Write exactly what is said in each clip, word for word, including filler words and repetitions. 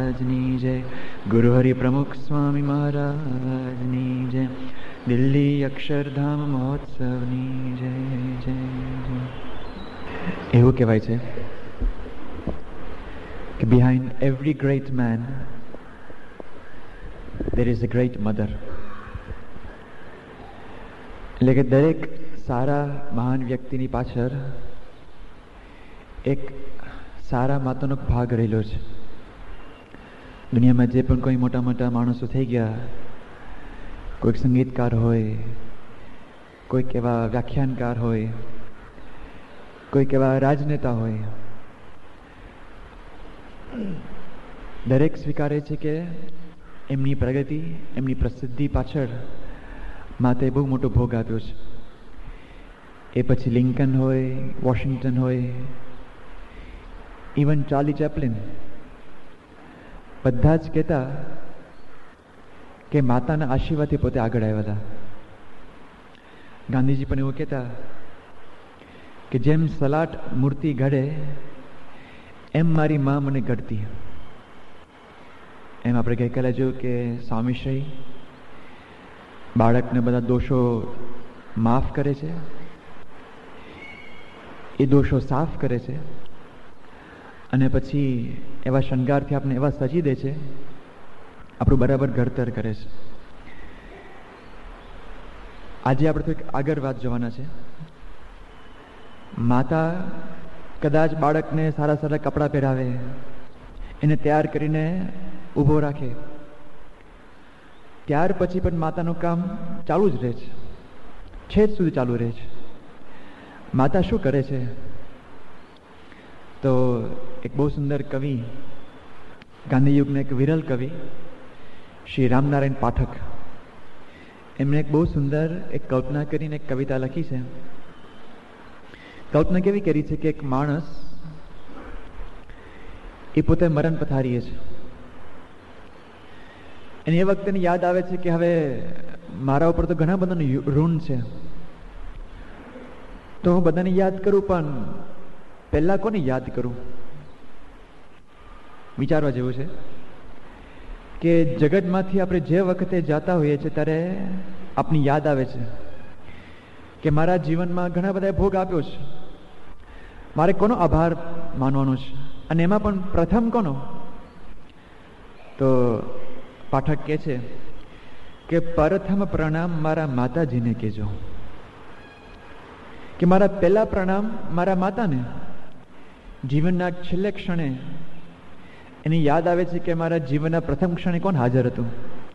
મહારાજની જય. ગુરુ હરિ પ્રમુખ સ્વામી મહારાજની જય. દિલ્હી અક્ષરધામ મહોત્સવની જય જય જય. એવું કહેવાય છે કે behind every great main there is a great mother. એટલે કે દરેક સારા મહાન વ્યક્તિની પાછળ એક સારા માતાનો ભાગ રહેલો છે. દુનિયામાં જે પણ કોઈ મોટા મોટા માણસો થઈ ગયા, કોઈક સંગીતકાર હોય, કોઈક એવા વ્યાખ્યાનકાર હોય, કોઈક એવા રાજનેતા હોય, દરેક સ્વીકારે છે કે એમની પ્રગતિ, એમની પ્રસિદ્ધિ પાછળ માતાએ બહુ મોટો ભોગ આપ્યો છે. એ પછી લિંકન હોય, વોશિંગ્ટન હોય, ઇવન ચાર્લી ચેપ્લિન, બધા જ કહેતા કે માતાના આશીર્વાદથી પોતે આગળ આવ્યા હતા. ગાંધીજી પણ એવું કહેતા કે જેમ સલાટ મૂર્તિ ઘડે એમ મારી મા મને ઘડતી. એમ આપણે ગઈકાલે જોયું કે સ્વામીશ્રી બાળકને બધા દોષો માફ કરે છે, એ દોષો સાફ કરે છે, અને પછી એવા શણગારથી આપણે એવા સજી દે છે, આપણું બરાબર ઘડતર કરે છે. આજે આપણે થોડીક આગળ વાત જોવાના છે. માતા કદાચ બાળકને સારા સારા કપડાં પહેરાવે, એને તૈયાર કરીને ઊભો રાખે, ત્યાર પછી પણ માતાનું કામ ચાલુ જ રહે છે, છેદ સુધી ચાલુ રહે છે. માતા શું કરે છે? તો એક બહુ સુંદર કવિ, ગાંધી યુગના એક વિરલ કવિ શ્રી રામનારાયણ પાઠક, એમણે એક બહુ સુંદર એક કલ્પના કરીને એક કવિતા લખી છે. કલ્પના કેવી કરી છે કે એક માણસ એ પોતે મરણ પથારીએ છે, અને એ વખતે યાદ આવે છે કે હવે મારા ઉપર તો ઘણા બધાનું ઋણ છે, તો હું બધાને યાદ કરું, પણ પહેલા કોને યાદ કરું? વિચારવા જેવું છે કે જગતમાંથી આપણે જે વખતે જાતા હોઈએ છીએ ત્યારે આપની યાદ આવે છે કે મારા જીવનમાં ઘણા બધા ભોગ આપ્યો છે, મારે કોનો આભાર માનવાનો છે, અને એમાં પણ પ્રથમ કોનો? તો પાઠક કહે છે કે પ્રથમ પ્રણામ મારા માતાજીને કહેજો, કે મારા પહેલા પ્રણામ મારા માતાને. જીવનના છેલ્લે ક્ષણે એની યાદ આવે છે કે મારા જીવનના પ્રથમ ક્ષણે કોણ હાજર હતું.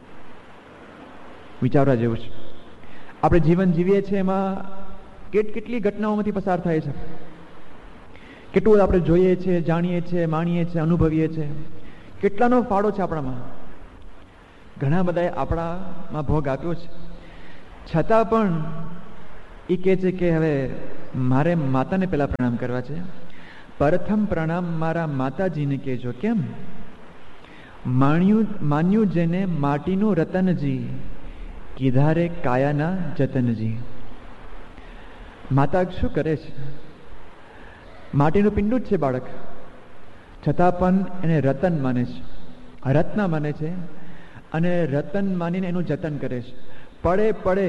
વિચારવા જેવું છે. આપણે જીવન જીવીએ છીએ એમાં કેટ કેટલી ઘટનાઓમાંથી પસાર થાય છે, કેટલું આપણે જોઈએ છીએ, જાણીએ છીએ, માણીએ છીએ, અનુભવીએ છીએ, કેટલાનો ફાળો છે આપણામાં. ઘણા બધાએ આપણામાં ભોગ આપ્યો છે, છતાં પણ એ કહે છે કે હવે મારે માતાને પહેલા પ્રણામ કરવા છે. પ્રથમ પ્રણામ મારા માતાજીને કહેજો. કેમ? માણ્યું માન્યું જેને માટીનું રતનજી, કીધારે કાયાના જતનજી. માતા શું કરે છે? માટીનું પિંડું જ છે બાળક, છતાં પણ એને રતન માને છે, રત્ન માને છે, અને રતન માનીને એનું જતન કરે છે. પડે પડે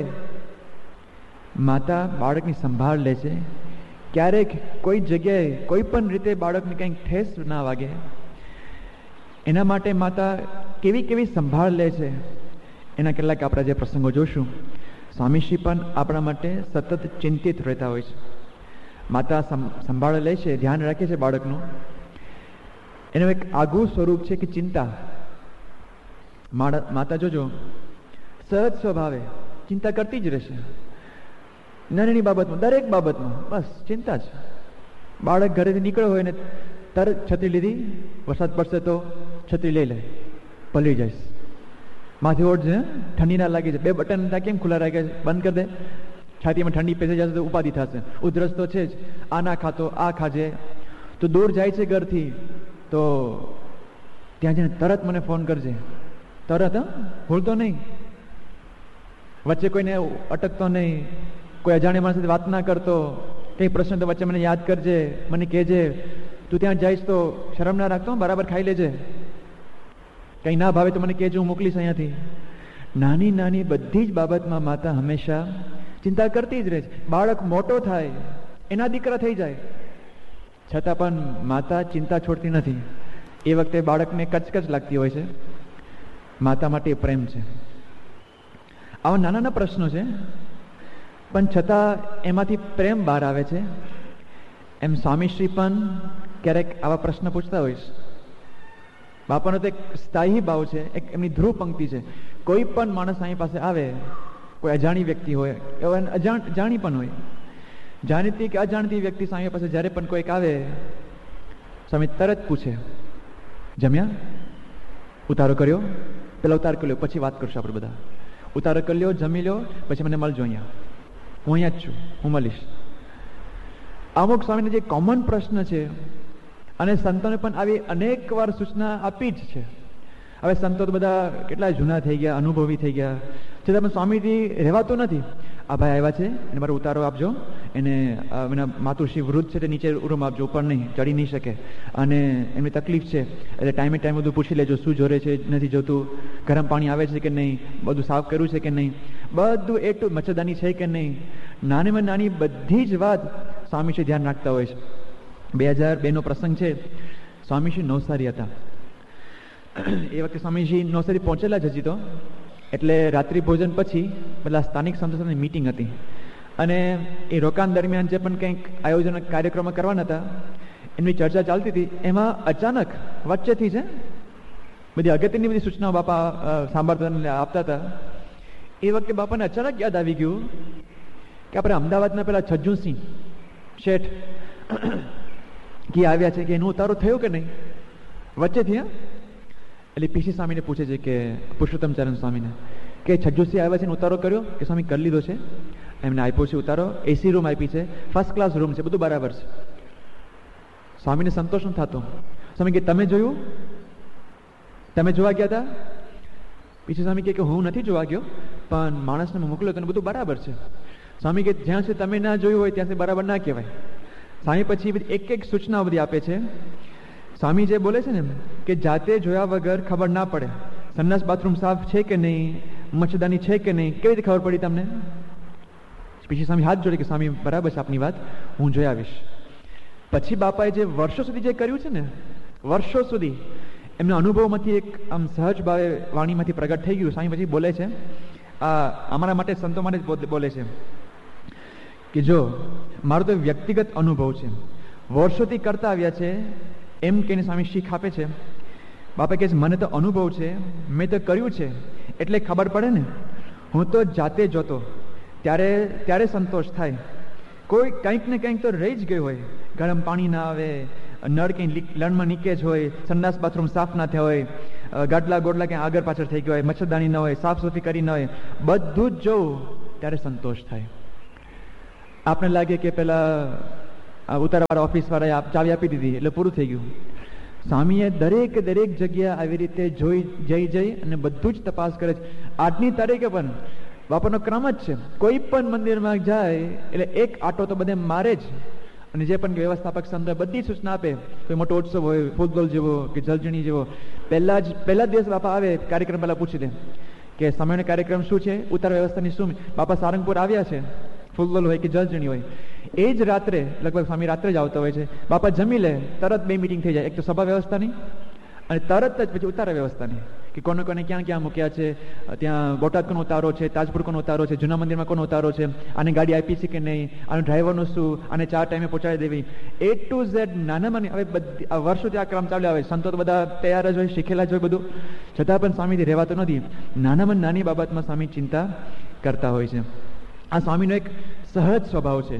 માતા બાળકની સંભાળ લે છે. ક્યારેક કોઈ જગ્યાએ કોઈ પણ રીતે બાળકને કંઈક ઠેસ ના વાગે એના માટે માતા કેવી કેવી સંભાળ લે છે, એના કેટલાક આપણા જે પ્રસંગો જોશું. સ્વામીશ્રી પણ આપણા માટે સતત ચિંતિત રહેતા હોય છે. માતા સંભાળ લે છે, ધ્યાન રાખે છે બાળકનું. એનું એક આગવું સ્વરૂપ છે કે ચિંતા. માતા જોજો સહજ સ્વભાવે ચિંતા કરતી જ રહેશે, નાની બાબતમાં, દરેક બાબતમાં બસ ચિંતા જ. બાળક ઘરેથી નીકળ્યો હોય ને તરત છત્રી લીધી, વરસાદ પડશે તો છત્રી લઈ લે, પલળી જઈશ, માથે ઓઢજે, ઠંડી ના લાગી જાય, બે બટન ત્યાં કેમ ખુલ્લા રાખે, બંધ કરી દે, છાતીમાં ઠંડી પેસી જશે તો ઉપાધિ થશે, ઉધરસ તો છે જ, આ ના ખાતો આ ખાજે. તો દૂર જાય છે ઘરથી તો ત્યાં જઈને તરત મને ફોન કરજે, તરત, હા, ભૂલતો નહીં, વચ્ચે કોઈને અટકતો નહીં, કોઈ અજાણ્યા માણસ સાથે વાત ના કરતો, કંઈ પ્રશ્ન તો વચ્ચે મને યાદ કરજે, મને કહેજે, તું ત્યાં જઈશ તો શરમ ના રાખતો, બરાબર ખાઈ લેજે. કંઈ ના ભાવે તો મને કહેજો, હું મોકલીશ અહીંયાથી. નાની નાની બધી જ બાબતમાં માતા હંમેશા ચિંતા કરતી જ રહે છે. બાળક મોટો થાય, એના દીકરા થઈ જાય, છતાં પણ માતા ચિંતા છોડતી નથી. એ વખતે બાળકને કચકચ લાગતી હોય છે. માતા માટે પ્રેમ છે. આવા નાના નાના પ્રશ્નો છે, પણ છતાં એમાંથી પ્રેમ બહાર આવે છે. એમ સ્વામીશ્રી પણ ક્યારેક આવા પ્રશ્ન પૂછતા હોઈશ. બાપાનો તો એક સ્થાયી ભાવ છે, એક એમની ધ્રુવ પંક્તિ છે. કોઈ પણ માણસ અહીં પાસે આવે, કોઈ અજાણી વ્યક્તિ હોય, એવા અજાણ જાણી પણ હોય, જાણીતી કે અજાણતી વ્યક્તિ સ્વામી પાસે જ્યારે પણ કોઈક આવે, સ્વામી તરત પૂછે, જમ્યા? ઉતારો કર્યો? પેલા ઉતાર કરી લો, પછી વાત કરશું આપણે બધા. ઉતારો કરી લ્યો, જમી લો, પછી મને મળજો અહીંયા, હું અહીંયા જ છું, હું મળીશ. અમુક સ્વામીને જે કોમન પ્રશ્ન છે, અને સંતોને પણ આવી અનેક વાર સૂચના આપી જ છે. હવે સંતો તો બધા કેટલા જૂના થઈ ગયા, અનુભવી થઈ ગયા, છતાં પણ સ્વામીજી રહેવાતું નથી. આ ભાઈ આવ્યા છે, એને મારો ઉતારો આપજો, એને એના માતુશ્રી વૃદ્ધ છે તે નીચે રૂમ આપજો, ઉપર નહીં, ચડી નહીં શકે, અને એમની તકલીફ છે, એટલે ટાઈમે ટાઈમ બધું પૂછી લેજો, શું જોરે છે, નથી જોતું, ગરમ પાણી આવે છે કે નહીં, બધું સાફ કર્યું છે કે નહીં, બધું એ ટુ મચ્છરદાની છે કે નહીં, નાનીમાં નાની બધી જ વાત સ્વામીશ્રી ધ્યાન રાખતા હોય છે. બે હજાર બે નો પ્રસંગ છે. સ્વામીશ્રી નવસારી હતા. એ વખતે સ્વામીજી નવસારી પહોંચેલા જ હજી તો, એટલે રાત્રિ ભોજન પછી પેલા સ્થાનિક સંતો સાથે મીટિંગ હતી, અને એ રોકાણ દરમિયાન જે પણ કંઈક આયોજન કાર્યક્રમો કરવાના હતા, એમની ચર્ચા ચાલતી હતી. એમાં અચાનક વચ્ચેથી છે બધી અગત્યની બધી સૂચનાઓ બાપા સાંભળતા આપતા હતા. એ વખતે બાપાને અચાનક યાદ આવી ગયું કે આપણે અમદાવાદના પેલા છજ્જુસિંહ શેઠ કે આવ્યા છે, કે એનો ઉતારો થયો કે નહીં વચ્ચેથી. હા, એટલે પીસી સ્વામીને પૂછે છે કે પુરુષોત્તમ ચરણ સ્વામીને કે છજ્જુસિંહ આવ્યા છે, ઉતારો કર્યો કે? સ્વામી કરી લીધો છે, એમને આપ્યો છે ઉતારો, એસી રૂમ આપી છે, ફર્સ્ટ ક્લાસ રૂમ છે, બધું બરાબર છે. સ્વામીને સંતોષ ન થતો. સ્વામી કે તમે જોયું? તમે જોવા ગયા હતા? પીસી સ્વામી કે હું નથી જોવા ગયો, પણ માણસને મોકલ્યો તો બધું બરાબર છે. સ્વામી કે જ્યાં સુધી તમે ના જોયું હોય ત્યાં સુધી બરાબર ના કહેવાય. સ્વામી પછી એક એક સૂચના બધી આપે છે. સ્વામી જે બોલે છે ને કે જાતે જોયા વગર ખબર ના પડે, સંડાસ બાથરૂમ સાફ છે કે નહીં, મચ્છરદાની છે કે નહીં, કેવી રીતે ખબર પડી તમને? પછી સ્વામી હાથ જોડે કે સ્વામી બરાબર છે આપની વાત, હું જોઈ આવીશ. પછી બાપાએ જે વર્ષો સુધી જે કર્યું છે ને, વર્ષો સુધી એમના અનુભવમાંથી એક આમ સહજ ભાવે વાણીમાંથી પ્રગટ થઈ ગયું. સ્વામી પછી બોલે છે, આ અમારા માટે સંતો માટે જ બોલે છે કે જો મારો તો વ્યક્તિગત અનુભવ છે, વર્ષોથી કરતા આવ્યા છે, એમ કહીને સ્વામી શીખ આપે છે. બાપા કહે છે મને તો અનુભવ છે, મેં તો કર્યું છે, એટલે ખબર પડે ને. હું તો જાતે જોતો, ત્યારે ત્યારે સંતોષ થાય. કોઈ કંઈક ને કંઈક તો રહી જ ગયું હોય, ગરમ પાણી ના આવે, નળ કંઈ લણમાં નીકેજ હોય, સંડાસ બાથરૂમ સાફ ના થયા હોય, ગાડલા ગોડલા ક્યાં આગળ પાછળ થઈ ગયો હોય, મચ્છરદાની ન હોય, સાફ સફાઈ કરી ન હોય, બધું જ જોવું ત્યારે સંતોષ થાય. આપણે લાગે કે પેલા ઉતારવાળા ઓફિસ વાળાએ ચાવી આપી દીધી એટલે પૂરું થઈ ગયું. સ્વામીએ દરેક દરેક જગ્યા આવી રીતે જોઈ જઈ જઈ અને બધું જ તપાસ કરે છે. આજની તારીખે પણ બાપાનો ક્રમ જ છે, કોઈ પણ મંદિરમાં જાય એટલે એક આટો તો બધે મારે જ, અને જે પણ વ્યવસ્થાપક સંતો બધી સૂચના આપે. કોઈ મોટો ઉત્સવ હોય, ફૂલદોલ જેવો કે જલજણી જેવો, પહેલા જ પહેલા દિવસ બાપા આવે કાર્યક્રમ પહેલા પૂછી લે કે સમયનો કાર્યક્રમ શું છે, ઉતાર વ્યવસ્થાની શું. બાપા સારંગપુર આવ્યા છે, ફૂલદોલ હોય કે જલજણી હોય, એ જ રાત્રે લગભગ સ્વામી રાત્રે જ આવતા હોય છે. બાપા જમી લે, તરત બે મિટિંગ થઈ જાય, એક તો સભા વ્યવસ્થાની અને તરત જ પછી ઉતારા વ્યવસ્થાની, કે કોને કોને ક્યાં ક્યાં મૂક્યા છે, ત્યાં બોટાદ કોનો ઉતારો છે, તાજપુર કોનો ઉતારો છે, જૂના મંદિરમાં કોનો ઉતારો છે, આને ગાડી આપી છે કે નહીં, આનું ડ્રાઈવરનું શું, આને ચાર ટાઈમે પહોંચાડી દેવી, એ ટુ ઝેડ નાનામાં હવે બધી વર્ષોથી આ ક્રમ ચાલ્યો આવે. સંતો તો બધા તૈયાર જ હોય, શીખેલા જ હોય બધું, છતાં પણ સ્વામીથી રહેવાતો નથી. નાનામાં નાની બાબતમાં સ્વામી ચિંતા કરતા હોય છે. આ સ્વામીનો એક સહજ સ્વભાવ છે.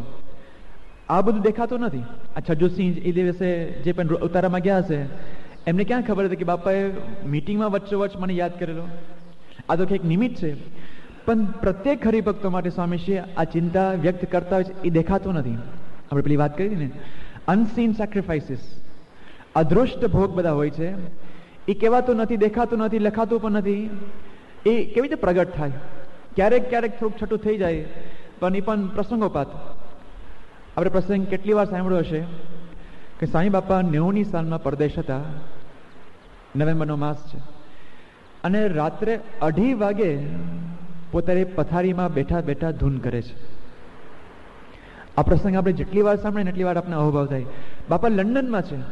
આ બધું દેખાતું નથી. આ છજ્જુસિંહ એ દિવસે જે પણ ઉતારામાં ગયા હશે, એમને ક્યાં ખબર હતી કે બાપાએ મીટિંગમાં વચ્ચોવચ્ચ મને યાદ કરેલો. આ તો કંઈક નિમિત્ત છે, પણ પ્રત્યેક હરિભક્તો માટે સ્વામીશ્રી આ ચિંતા વ્યક્ત કરતા હોય છે, એ દેખાતું નથી. આપણે પેલી વાત કરી ને, અનસીન સેક્રિફાઈસીસ, અદૃષ્ટ ભોગ બધા હોય છે, એ કહેવાતું નથી, દેખાતું નથી, લખાતું પણ નથી. એ કેવી રીતે પ્રગટ થાય? ક્યારેક ક્યારેક થોડુંક છઠ્ઠું થઈ જાય, પણ એ પણ પ્રસંગોપાત. આપણે પ્રસંગ કેટલી વાર સાંભળ્યો હશે કે સાંઈ બાપા નેવુંની સાલમાં પરદેશ હતા, નવેમ્બરનો માસ છે, અને રાત્રે અઢી વાગે પોતાની પથારીમાં બેઠા બેઠા ધૂન કરે છે. આ પ્રસંગ આપણે જેટલી વાર સાંભળીએ એટલી વાર આપણે અહોભાવ થાય. બાપા લંડનમાં છે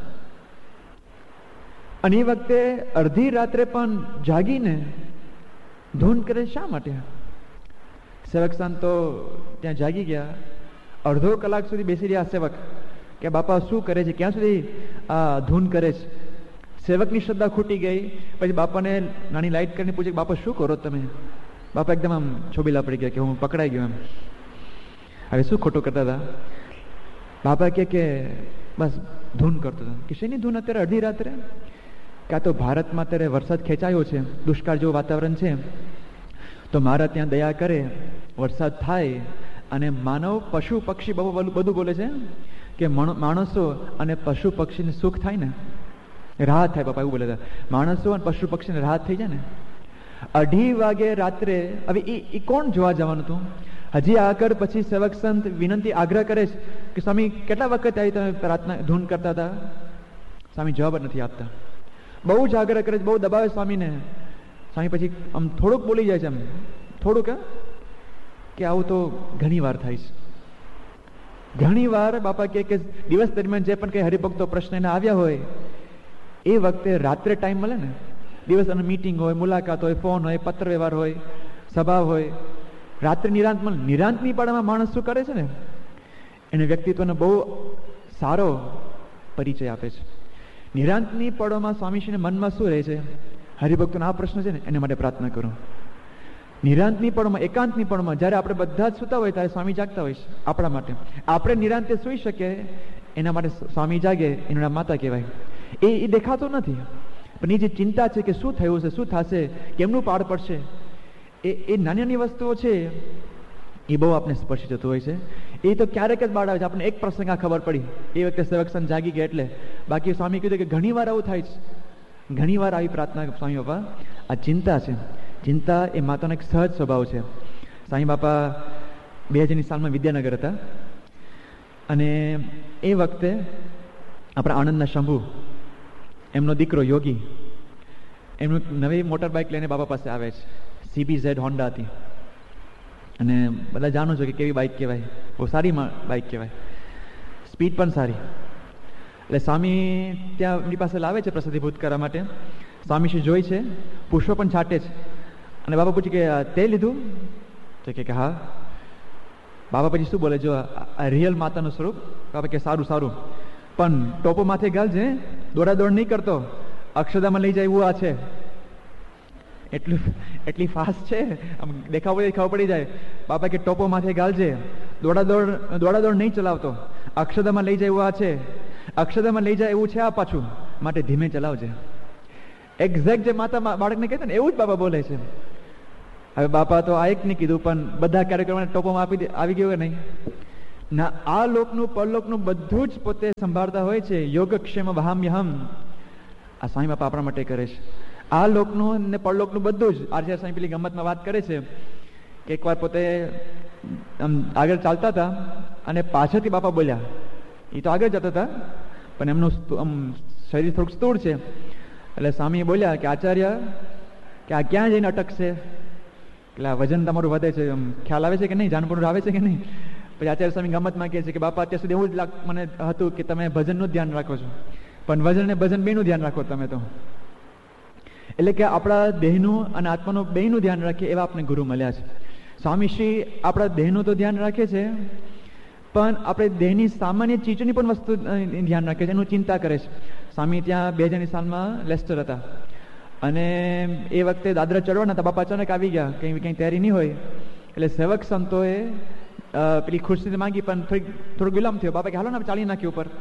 અને એ વખતે અડધી રાત્રે પણ જાગીને ધૂન કરે. શા માટે? સેવક સંતો ત્યાં જાગી ગયા. અડધો કલાક સુધી બેસી રહ્યા સેવક કે બાપા શું કરે છે, ક્યાં સુધી આ ધૂન કરે છે. સેવકની શ્રદ્ધા ખૂટી ગઈ. પછી બાપાને નાની લાઈટ કરીને પૂછે, બાપા શું કરો તમે? બાપા એકદમ આમ છોબીલા પડી ગયા કે હું પકડાઈ ગયો એમ. હવે શું ખોટું કરતા હતા? બાપા કે કે બસ ધૂન કરતો હતો. કે શેની ધૂન અત્યારે અડધી રાત્રે? કે આ તો ભારતમાં અત્યારે વરસાદ ખેંચાયો છે, દુષ્કાળ જેવું વાતાવરણ છે, તો મારા ત્યાં દયા કરે, વરસાદ થાય અને માનવ પશુ પક્ષી બહુ બધું બોલે છે કે માણસો અને પશુ પક્ષીને સુખ થાય ને, રાહત થાય. બાપા એવું બોલે હતા, માણસો અને પશુ પક્ષીને રાહત થઈ જાય ને. અઢી વાગે રાત્રે હવે એ કોણ જોવા જવાનું હતું? હજી આગળ પછી સેવક સંત વિનંતી આગ્રહ કરે છે કે સ્વામી કેટલા વખત આવી તમે પ્રાર્થના ધૂન કરતા હતા? સ્વામી જવાબ જ નથી આપતા. બહુ જ આગ્રહ કરે છે, બહુ દબાવે સ્વામીને. સ્વામી પછી આમ થોડુંક બોલી જાય છે, આમ થોડુંક કે આવું તો ઘણી વાર થાય છે. ઘણી વાર બાપા કે દિવસ દરમિયાન જે પણ કઈ હરિભક્તો પ્રશ્ન એને આવ્યા હોય એ વખતે રાત્રે ટાઈમ મળે ને, દિવસ અને મીટિંગ હોય, મુલાકાત હોય, ફોન હોય, પત્ર વ્યવહાર હોય, સભા હોય, રાત્રે નિરાંત મળે. નિરાંતની પાડામાં માણસ શું કરે છે ને, એને વ્યક્તિત્વનો બહુ સારો પરિચય આપે છે. નિરાંતની પળોમાં સ્વામીશ્રીને મનમાં શું રહે છે? હરિભક્તોનો આ પ્રશ્ન છે ને, એના માટે પ્રાર્થના કરો. નિરાંતની પળોમાં, એકાંતની પળોમાં જ્યારે આપણે બધા જ સૂતા હોય ત્યારે સ્વામી જાગતા હોય છે આપણા માટે. આપણે નિરાંતે સૂઈ શકીએ એના માટે સ્વામી જાગે, એનું નામ માતા કહેવાય. એ એ દેખાતો નથી, પણ એ જે ચિંતા છે કે શું થયું છે, શું થશે, કેમનું પાર પડશે, એ એ નાની નાની વસ્તુઓ છે એ બહુ આપણે સ્પર્શી જતું હોય છે. એ તો ક્યારેક જ બાળ આવે છે. આપણને એક પ્રસંગ આ ખબર પડી, એ વખતે સેવક સંત જાગી ગયા એટલે. બાકી સ્વામી કીધું કે ઘણી વાર આવું થાય છે, ઘણી વાર આવી પ્રાર્થના. સ્વામી બાપા આ ચિંતા છે, ચિંતા એ માતાનો એક સહજ સ્વભાવ છે. સ્વામી બાપા બે હજારની સાલમાં વિદ્યાનગર હતા અને એ વખતે આપણા આણંદના શંભુ, એમનો દીકરો યોગી, એમનું નવી મોટર બાઇક લઈને બાપા પાસે આવે છે. સીબી ઝેડ હોન્ડા હતી અને બધા જાણો છો કે કેવી બાઇક કહેવાય, બહુ સારી બાઇક કહેવાય, સ્પીડ પણ સારી. એટલે સ્વામી ત્યાં એમની પાસે લાવે છે પ્રસિદ્ધિભૂત કરવા માટે. સ્વામીશ્રી જોઈ છે, પુષ્પો પણ છાંટે છે અને બાપા પૂછે કે તે લીધું? તો કે હા. બાપા પછી શું બોલે, જો આ રિયલ માતાનું સ્વરૂપ. બાપા કે સારું સારું, પણ ટોપો માથે ગાલજે, દોડા દોડ નહીં કરતો, અક્ષરધામમાં લઈ જાય એવું આ છે. એટલું એટલી ફાસ્ટ છે, આમ દેખાવ પડે ખબર પડી જાય. બાપા કે ટોપો માથે ગાલજે, દોડા દોડ દોડા દોડ નહીં ચલાવતો, અક્ષરધામમાં લઈ જાય એવું આ છે, અક્ષરધામમાં લઈ જાય એવું છે આ પાછું, માટે ધીમે ચલાવજે. એક્ઝેક્ટ જે માતા બાળકને કહેતા ને એવું જ બાપા બોલે છે. હવે બાપા તો આ એક નહીં કીધું, પણ બધા કાર્યક્રમોને ટોપોમાં આપી આવી ગયો કે નહીં ના. આ લોકનું પરલોકનું બધું જ પોતે સંભાળતા હોય છે. યોગક્ષેમ વહામ્યહમ, આ સ્વામી બાપા આપણા માટે કરે છે. આ લોકનું ને પરલોકનું બધું જ. આરસી સ્વામી પેલી ગમતમાં વાત કરે છે કે એકવાર પોતે આગળ ચાલતા હતા અને પાછળથી બાપા બોલ્યા. એ તો આગળ જતા હતા પણ એમનું આમ શરીર થોડુંક સ્થૂળ છે, એટલે સ્વામી બોલ્યા કે આચાર્ય કે આ ક્યાં જઈને અટકશે, એટલે આ વજન તમારું વધે છે, આમ ખ્યાલ આવે છે કે નહીં, જાનપુર આવે છે કે નહીં. પછી આચાર્ય સ્વામી ગમતમાં કહે છે કે બાપા અત્યાર સુધી એવું જ લાગ મને હતું કે તમે ભજનનું જ ધ્યાન રાખો છો, પણ વજન ને ભજન બેનું ધ્યાન રાખો તમે તો. એટલે કે આપણા દેહનું અને આત્માનું બેનું ધ્યાન રાખીએ એવા આપણે ગુરુ મળ્યા છે. સ્વામીશ્રી આપણા દેહનું તો ધ્યાન રાખે છે, પણ આપણે દેહની સામાન્ય ચીજની પણ વસ્તુ ધ્યાન રાખે છે, એનું ચિંતા કરે છે. સ્વામી ત્યાં બે હજારની સાલમાં લેસ્ટર હતા અને એ વખતે દાદરા ચડવાના હતા. બાપા અચાનક આવી ગયા, કંઈ કંઈ તૈયારી નહીં હોય, એટલે સેવક સંતોએ પેલી ખુરશી માંગી પણ થોડીક થોડુંક વિલંબ થયો. બાપા કે હાલો ને ચાલી નાખી ઉપર.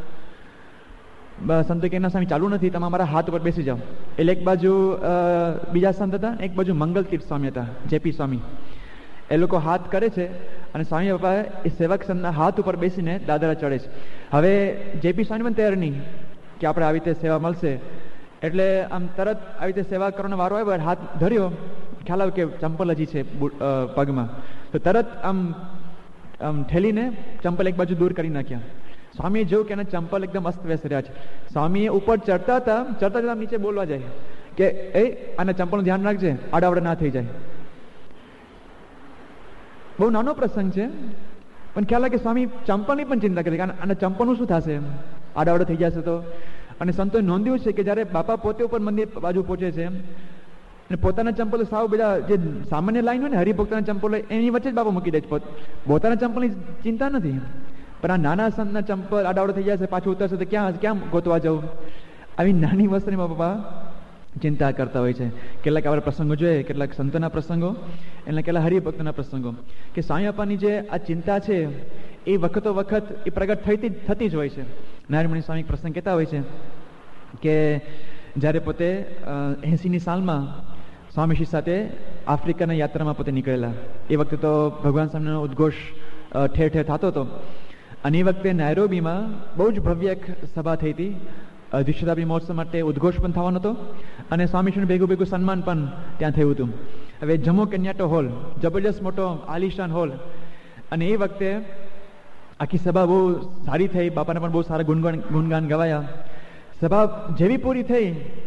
સંતો કે એના સ્વામી ચાલુ નથી, તમે અમારા હાથ ઉપર બેસી જાઓ. એટલે એક બાજુ બીજા સંત હતા, એક બાજુ મંગલ તીર્થ સ્વામી હતા, જેપી સ્વામી. એ લોકો હાથ કરે છે અને સ્વામી બાપા એ સેવક સંતના હાથ ઉપર બેસીને દાદરા ચડે છે. હવે જેપી સ્વામી પણ તૈયાર નહીં કે આપણે આવી રીતે સેવા મળશે, એટલે આમ તરત આવી રીતે સેવા કરવાનો વારો આવ્યો, હાથ ધર્યો, ખ્યાલ આવ્યો કે ચંપલ હજી છે પગમાં, તો તરત આમ આમ ઠેલીને ચંપલ એક બાજુ દૂર કરી નાખ્યા. સ્વામીએ જોયું કે એના ચંપલ એકદમ અસ્તવ્યસ્ત રહ્યા છે. સ્વામીએ ઉપર ચડતા હતા, ચડતા ચડતા નીચે બોલવા જાય કે એ આના ચંપલનું ધ્યાન રાખજે, આડાવડા ના થઈ જાય. બહુ નાનો પ્રસંગ છે, પણ ખ્યાલ આવે કે સ્વામી ચંપલની પણ ચિંતા કરી, આના ચંપલનું શું થશે, આડાવડો થઈ જશે તો. અને સંતોએ નોંધ્યું છે કે જ્યારે બાપા પોતે ઉપર મંદિર બાજુ પહોંચે છે અને પોતાના ચંપલ સાવ બધા જે સામાન્ય લાઈન હોય ને હરિભક્તના ચંપલ હોય એની વચ્ચે જ બાપા મૂકી દે છે. પોતાના ચંપલની ચિંતા નથી, પણ આ નાના સંતના ચંપલ આડાવડો થઈ જશે, પાછું ઉતરશે તો ક્યાં ક્યાં ગોતવા જવું, આવી નાની વસ્તુની બાપા ચિંતા કરતા હોય છે. કેટલાક આપણા પ્રસંગો જોઈએ, કેટલાક સંતોના પ્રસંગો, એટલે કેટલાક હરિભક્તના પ્રસંગો, કે સ્વામી બાપાની જે આ ચિંતા છે એ વખતો વખત એ પ્રગટ થતી થતી જ હોય છે. નારાયણમણી સ્વામી પ્રસંગ કહેતા હોય છે કે જ્યારે પોતે એંસીની સાલમાં સ્વામીશ્રી સાથે આફ્રિકાના યાત્રામાં પોતે નીકળેલા, એ વખતે તો ભગવાન સ્વામીનો ઉદ્ઘોષ ઠેર ઠેર થતો હતો. અને એ વખતે નાયરોબીમાં બહુ જ ભવ્ય એક સભા થઈ હતી. દ્વિશતાબ્દી મહોત્સવ માટે ઉદ્ઘોષ પણ થવાનો હતો અને સ્વામીશ્રીનું ભેગું ભેગું સન્માન પણ ત્યાં થયું હતું. હવે જમ્મુ કેન્યાટો હોલ, જબરજસ્ત મોટો આલિશાન હોલ, અને એ વખતે આખી સભા બહુ સારી થઈ, બાપાને પણ બહુ સારા ગુણગાન ગુણગાન ગવાયા. સભા જેવી પૂરી થઈ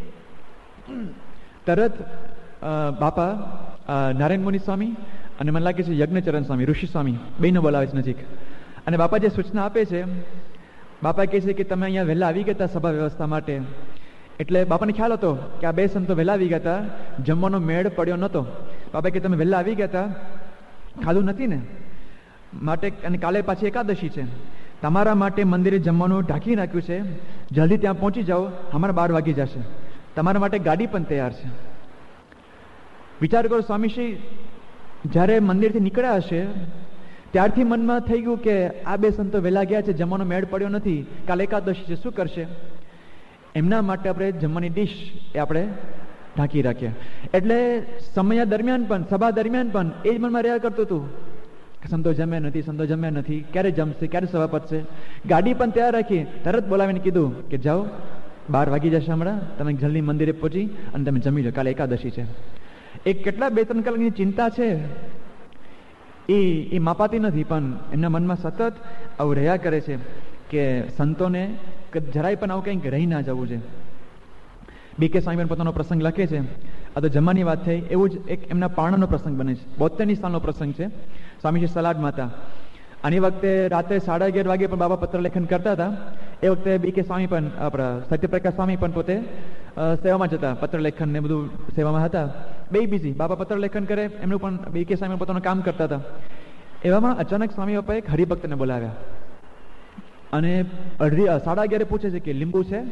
તરત બાપા નારાયણ મુનિ સ્વામી અને મને લાગે છે યજ્ઞચરણ સ્વામી, ઋષિ સ્વામી બેને બોલાવે છે નજીક. અને બાપા જે સૂચના આપે છે, બાપા કહે છે કે તમે અહીંયા વહેલા આવી ગયા હતા સભા વ્યવસ્થા માટે. એટલે બાપાને ખ્યાલ હતો કે આ બે સંતો વહેલા આવી ગયા હતા, જમવાનો મેળ પડ્યો નહોતો. બાપા કે તમે વહેલા આવી ગયા હતા, ખાધું નથી ને, માટે અને કાલે પાછી એકાદશી છે, તમારા માટે મંદિરે જમવાનું ઢાંકી નાખ્યું છે, જલ્દી ત્યાં પહોંચી જાઓ, અમારા બાર વાગી જશે, તમારા માટે ગાડી પણ તૈયાર છે. વિચાર કરો, સ્વામીશ્રી જ્યારે મંદિરથી નીકળ્યા હશે ત્યારથી મનમાં થઈ ગયું કે આ બે સંતો વહેલા ગયા છે, જમવાનો મેળ પડ્યો નથી, કાલે એકાદશી છે, શું કરશે? એમના માટે આપણે જમવાની ડીશ એ આપણે ઢાંકી રાખીએ. એટલે સમય દરમિયાન પણ, સભા દરમિયાન પણ એ જ મનમાં રહ્યા કરતું હતું કે સંતો જમ્યા નથી, સંતો જમ્યા નથી, ક્યારે જમશે, ક્યારે સભા પતશે. ગાડી પણ તૈયાર રાખી, તરત બોલાવીને કીધું કે જાઓ, બાર વાગી જશે હમણાં, તમે જલ્દી મંદિરે પહોંચી અને તમે જમી લો, કાલે એકાદશી છે. એ કેટલા બે ત્રણ કલાકની ચિંતા છે એ એ માપાતી નથી, પણ એમના મનમાં સતત આવું રહ્યા કરે છે કે સંતોને જરાય પણ આવું કંઈક રહી ના જવું છે. બી કે સ્વામી પોતાનો પ્રસંગ લખે છે, આ તો જમવાની વાત થઈ, એવું જ એક એમના પારણાનો પ્રસંગ બને છે. બોતેરની સાલનો પ્રસંગ છે. સ્વામીજી સલાડમાં હતા. આની વખતે રાત્રે સાડા અગિયાર વાગે પણ બાબા પત્ર લેખન કરતા હતા. એ વખતે બી કે સ્વામી પણ આપણા સત્યપ્રકાશ સ્વામી પણ પોતે સેવામાં જતા, પત્ર લેખન ને બધું સેવામાં હતા, બે બિઝી. બાબા પત્ર લેખન કરે, એમનું પણ બી કે સ્વામી પોતાનું કામ કરતા હતા. એવામાં અચાનક સ્વામી બાપા એક હરિભક્તને બોલાવ્યા અને અઢી સાડા અગિયારે પૂછે છે કે લીંબુ છે?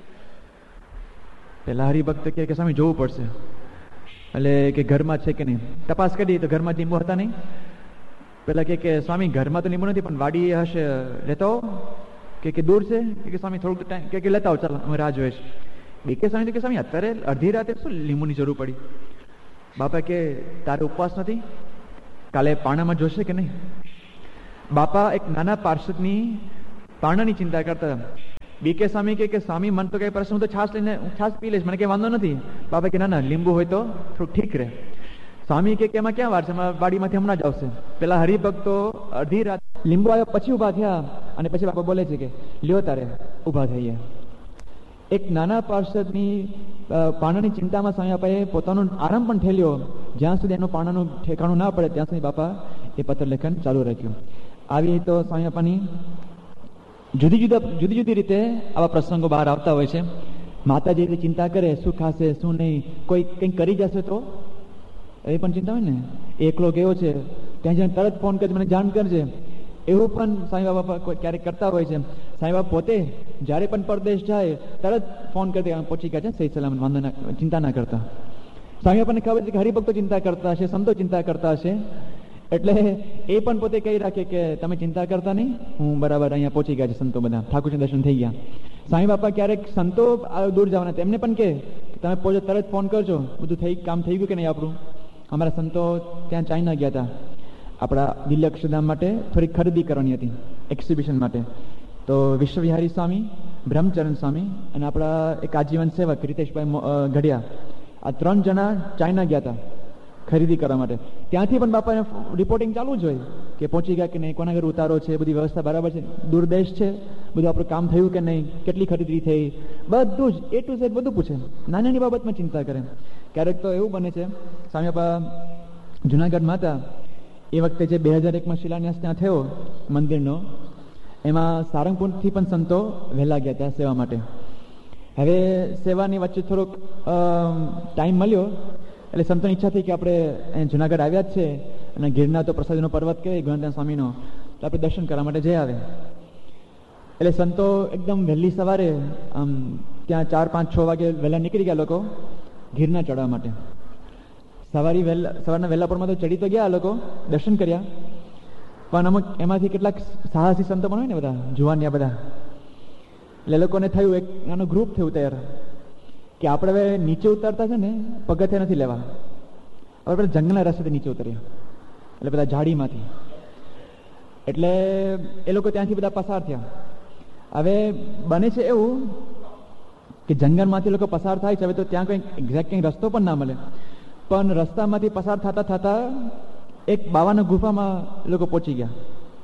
પેલા હરિભક્ત કહે કે સ્વામી જોવું પડશે. એટલે કે ઘરમાં છે કે નહીં? તપાસ કરી તો ઘરમાં લીંબુ હતા નહીં. પેલા કે સ્વામી ઘરમાં તો લીંબુ નથી, પણ વાડી હશે, લેતા હો. કે દૂર છે? કે સ્વામી થોડુંક ટાઈમ કે લેતા હો, ચાલો અમે રાહ જોઈએ છે. બી કે સ્વામી કે સ્વામી અત્યારે અડધી રાતે શું લીંબુની જરૂર પડી? બાપા કે તારે ઉપવાસ નથી, કાલે પારણામાં જોશે કે નહીં? બાપા એક નાના પાર્ષદની પારણાની ચિંતા કરતા. બી કે સ્વામી કે સ્વામી મન તો કઈ પ્રશ્ન, હું તો છાશ લઈને છાશ પી લઈશ, મને કઈ વાંધો નથી. બાપા કે ના ના, લીંબુ હોય તો થોડુંક ઠીક રહે. સ્વામી કે એમાં ક્યાં વાર છે, વાડીમાંથી હમણાં જ આવશે. પેલા હરિભક્તો અડધી રાત લીંબુ આવ્યા પછી ઉભા થયા અને પછી બાપા બોલે છે કે લ્યો તારે ઉભા થઈએ. એક નાના પાર્ષદની પારણાની ચિંતામાં સ્વામી બાપાએ પોતાનો આરામ પણ ઠેલ્યો. જ્યાં સુધી એનું પારણાનું ઠેકાણું ના પડે ત્યાં સુધી બાપા એ પત્ર લેખન ચાલુ રાખ્યું. આવી તો સ્વામી બાપાની જુદી જુદા જુદી જુદી રીતે આવા પ્રસંગો બહાર આવતા હોય છે. માતાજી એટલી ચિંતા કરે, શું ખાશે શું નહીં, કોઈ કંઈક કરી જશે તો એ પણ ચિંતા હોય ને. એકલો ગયો છે, ત્યાં જઈને તરત ફોન કરજે, મને જાણ કરજે. એવું પણ સાંઈ બાબા ક્યારેક કરતા હોય છે. સાંઈ બાબા પોતે જ્યારે પણ પરદેશ જાય તરત ફોન કરી દે, પહોંચી ગયા છે સહી સલામત, વાંધો ના, ચિંતા ના કરતા. સ્વામી બાપાને ખબર છે કે હરિભક્તો ચિંતા કરતા હશે, સંતો ચિંતા કરતા હશે, એટલે એ પણ પોતે કહી રાખે કે તમે ચિંતા કરતા નહીં, હું બરાબર અહીંયા પહોંચી ગયા છે. સંતો બધા ઠાકોરજી દર્શન થઈ ગયા. સાંઈ બાપા ક્યારેક સંતો દૂર જવાના એમને પણ કે તમે પહોંચો તરત ફોન કરજો, બધું થઈ કામ થઈ ગયું કે નહીં આપણું. અમારા સંતો ત્યાં ચાઇના ગયા હતા આપણા દિલ્હી અક્ષરધામ માટે, થોડી ખરીદી કરવાની હતી એક્ઝિબિશન માટે. તો વિશ્વવિહારી સ્વામી, બ્રહ્મચરણ સ્વામી અને આપણા એક આજીવન સેવક રીતેશભાઈ ઘડિયા, આ ત્રણ જણા ચાઇના ગયા હતા ખરીદી કરવા માટે. ત્યાંથી પણ બાપાને રિપોર્ટિંગ ચાલુ જ હોય કે પહોંચી ગયા કે નહીં, કોના ઘરે ઉતારો છે, બધી વ્યવસ્થા બરાબર છે, દૂર દેશ છે, બધું આપણું કામ થયું કે નહીં, કેટલી ખરીદી થઈ, બધું જ એ ટુ ઝેડ બધું પૂછે, નાની નાની બાબતમાં ચિંતા કરે. ક્યારેક તો એવું બને છે, સ્વામીબાપા જુનાગઢમાં હતા એ વખતે જે બે હજાર એકમાં શિલાન્યાસ ત્યાં થયો મંદિરનો, એમાં સારંગપુરથી પણ સંતો વહેલા ગયા ત્યાં સેવા માટે. હવે સેવાની વચ્ચે થોડોક ટાઈમ મળ્યો એટલે સંતોની ઈચ્છા થઈ કે આપણે અહીં જુનાગઢ આવ્યા જ છે અને ગિરનાર તો પ્રસાદીનો પર્વત કહેવાય ગુણદાન સ્વામીનો, તો આપણે દર્શન કરવા માટે જઈ આવે. એટલે સંતો એકદમ વહેલી સવારે આમ ત્યાં ચાર પાંચ છ વાગે વહેલા નીકળી ગયા લોકો ગિરનાર ચડવા માટે. સવારી વહેલા સવારના વહેલા પરમાં તો ચડી તો ગયા લોકો, દર્શન કર્યા, પણ અમુક એમાંથી કેટલાક સાહસી સંતો પણ હોય ને બધા જુવાનિયા બધા, એટલે લોકોને થયું, એક નાનું ગ્રુપ થયું તૈયાર કે આપણે હવે નીચે ઉતરતા છે ને પગથિયા નથી લેવા, હવે આપણે જંગલના રસ્તેથી નીચે ઉતર્યા, એટલે બધા ઝાડીમાંથી. એટલે એ લોકો ત્યાંથી બધા પસાર થયા. હવે બને છે એવું કે જંગલમાંથી લોકો પસાર થાય છે, હવે તો ત્યાં કંઈક એક્ઝેક્ટ કંઈક રસ્તો પણ ના મળે, પણ રસ્તામાંથી પસાર થતા થતા એક બાવાના ગુફામાં લોકો પહોંચી ગયા.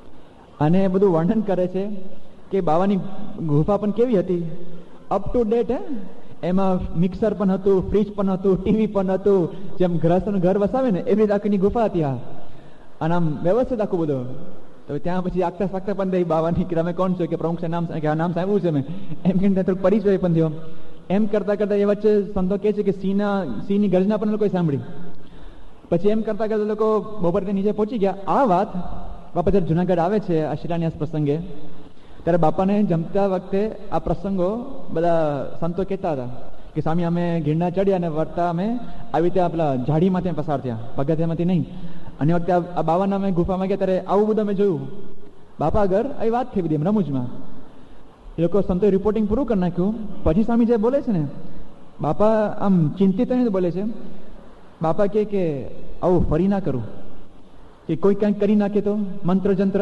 અને બધું વર્ણન કરે છે કે બાવાની ગુફા પણ કેવી હતી, અપ ટુ ડેટ. હે એમાં મિક્સર પણ હતું, ફ્રીજ પણ હતું, ટીવી પણ હતું, જેમ ગ્રહસ્થનું ઘર વસાવે ને એવી આખીની ગુફા હતી. હા, અને આમ વ્યવસ્થિત આખું બધું. તો ત્યાં પછી આગતા સાગતા પણ દઈ બાવાની કે તમે કોણ છો, કે પ્રમુખ નામ કે આ નામ સાંભળ્યું છે મેં, એમ કે થોડુંક પરિચય પણ થયો. એમ કરતા કરતા એ વચ્ચે સંતો કહે છે કે સિંહના સિંહની ગર્જના પણ લોકોએ સાંભળી. પછી એમ કરતા કરતા લોકો બપોરે નીચે પહોંચી ગયા. આ વાત બાપા જ્યારે જુનાગઢ આવે છે આ શિલાન્યાસ પ્રસંગે, ત્યારે બાપાને જમતા વખતે આ પ્રસંગો બધા સંતો કહેતા હતા કે સ્વામી અમે ગિરનાર ચડ્યા અને વળતા અમે આવી રીતે આપણા ઝાડીમાંથી પસાર થયા, પગથિયામાંથી નહીં. અને વખતે આ બાવાના અમે ગુફામાં ગયા ત્યારે આવું બધું અમે જોયું. બાપા આગળ આવી વાત થઈ બધી રમૂજમાં. એ લોકો સંતોએ રિપોર્ટિંગ પૂરું કરી નાખ્યું. પછી સ્વામી જે બોલે છે ને, બાપા આમ ચિંતિત થઈને બોલે છે. બાપા કહે કે આવું ફરી ના કરું, કે કોઈ કંઈક કરી નાખે તો મંત્ર જંત્ર.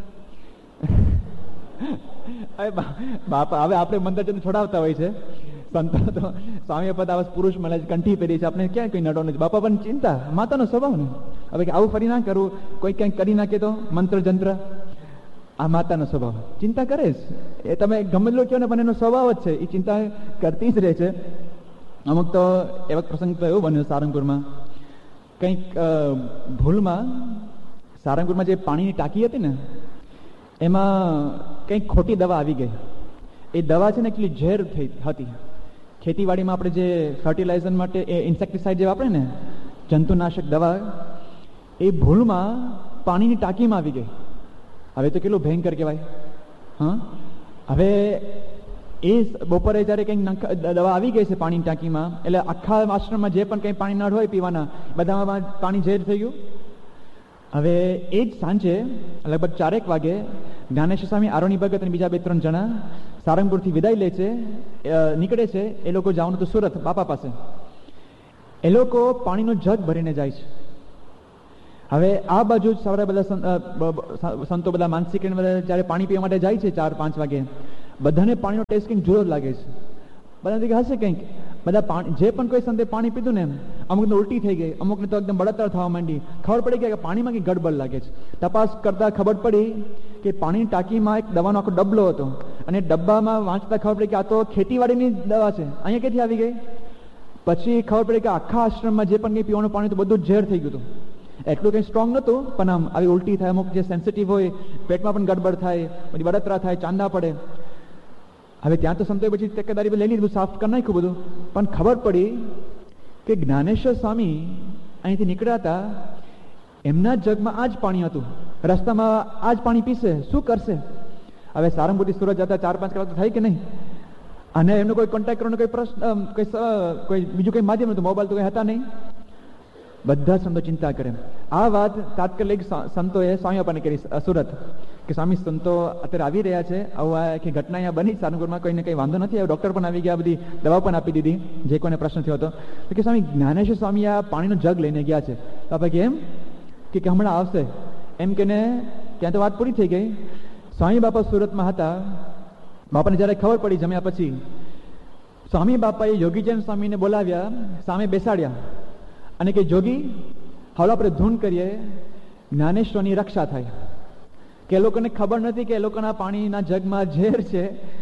હવે બાપા હવે આપણે મંત્ર જંત્ર છોડાવતા હોય છે સંતો તો, સ્વામી પદ આવાસ પુરુષ મળે છે, કંઠી પહેરી છે, આપણે ક્યાં કઈ નડો નથી. બાપા પણ ચિંતા, માતાનો સ્વભાવ ને. હવે આવું ફરી ના કરું, કોઈ કંઈક કરી નાખે તો મંત્ર જંત્ર. આ માતાનો સ્વભાવ, ચિંતા કરે જ. એ તમે ગમે લો કહો ને પણ એનો સ્વભાવ જ છે, એ ચિંતા કરતી જ રહે છે. અમુક તો એવા પ્રસંગ તો એવું બન્યો સારંગપુરમાં, કંઈક ભૂલમાં સારંગપુરમાં જે પાણીની ટાંકી હતી ને એમાં કંઈક ખોટી દવા આવી ગઈ. એ દવા છે ને એકચ્યુઅલી ઝેર થઈ હતી. ખેતીવાડીમાં આપણે જે ફર્ટિલાઇઝર માટે એ ઇન્સેક્ટિસાઇડ જે વાપરે ને, જંતુનાશક દવા, એ ભૂલમાં પાણીની ટાંકીમાં આવી ગઈ. હવે તો કેટલું ભયંકર કહેવાય. હા, હવે એ બપોરે જ્યારે કંઈક દવા આવી ગઈ છે પાણીની ટાંકીમાં, એટલે આખા આશ્રમમાં જે પણ કંઈ પાણી નળ હોય પીવાના બધામાં પાણી ઝેર થઈ ગયું. હવે એ જ સાંજે લગભગ ચારેક વાગે જ્ઞાનેશ્વર સ્વામી, આરોની ભગત અને બીજા બે ત્રણ જણા સારંગપુરથી વિદાય લે છે, નીકળે છે. એ લોકો જવાનું હતું સુરત બાપા પાસે. એ લોકો પાણીનો જગ ભરીને જાય છે. હવે આ બાજુ સવારે બધા સંતો બધા માનસિક બધા જ્યારે પાણી પીવા માટે જાય છે ચાર પાંચ વાગે, બધાને પાણીનો ટેસ્ટ કંઈક જુદો લાગે છે. બધા હશે કંઈક, બધા પાણી જે પણ કોઈ સંતે પાણી પીધું ને, અમુકને ઉલટી થઈ ગઈ, અમુકને તો એકદમ બળતર થવા માંડી. ખબર પડી કે પાણીમાં કંઈક ગડબડ લાગે છે. તપાસ કરતા ખબર પડી કે પાણીની ટાંકીમાં એક દવાનો આખો ડબલો હતો, અને ડબ્બામાં વાંચતા ખબર પડી કે આ તો ખેતીવાડીની દવા છે, અહીંયા ક્યાંથી આવી ગઈ. પછી ખબર પડી કે આખા આશ્રમમાં જે પણ કંઈ પીવાનું પાણી હતું બધું ઝેર થઈ ગયું હતું. એટલું કંઈ સ્ટ્રોંગ નહોતું, પણ આમ આવી ઉલટી થાય, અમુક જે સેન્સિટિવ હોય પેટમાં પણ ગડબડ થાય, બધી બળતરા થાય, ચાંદા પડે. હવે ત્યાં તો સંતોએ પછી તકેદારી લઈ લીધું, સાફ કરી નાખ્યું બધું. પણ ખબર પડી કે જ્ઞાનેશ્વર સ્વામી અહીંથી નીકળ્યા હતા, એમના જગમાં આ જ પાણી હતું, રસ્તામાં આ જ પાણી પીશે, શું કરશે. હવે સારંગપુરથી સુરત જતા ચાર પાંચ કલાક તો થાય કે નહીં, અને એમનો કોઈ કોન્ટેક્ટ કરવાનો કોઈ પ્રશ્ન, કોઈ કોઈ બીજું કંઈ માધ્યમ નહોતું, મોબાઈલ તો કંઈ હતા નહીં. બધા સંતો ચિંતા કરે. આ વાત તાત્કાલિક સંતોએ સ્વામી બાપાને કરી સુરત, કે સ્વામી સંતો અત્યારે આવી રહ્યા છે, આવું આ કે ઘટના અહીંયા બની સારંગપુરમાં, કોઈને કંઈ વાંધો નથી, ડૉક્ટર પણ આવી ગયા, બધી દવા પણ આપી દીધી જે કોઈને પ્રશ્ન થયો હતો. તો કે સ્વામી જ્ઞાનેશ્વર સ્વામી આ પાણીનો જગ લઈને ગયા છે. બાપા કે એમ કે હમણાં આવશે એમ કે ને ત્યાં તો વાત પૂરી થઈ ગઈ. સ્વામી બાપા સુરતમાં હતા. બાપાને જ્યારે ખબર પડી જમ્યા પછી, સ્વામી બાપાએ યોગીજન સ્વામીને બોલાવ્યા, સામે બેસાડ્યા અને કે જોગી હવે આપણે ધૂન કરીએ, જ્ઞાનેશ્વરની રક્ષા થાય. કે એ લોકોને ખબર નથી કે એ લોકોના પાણીના જગમાં ઝેર છે, તો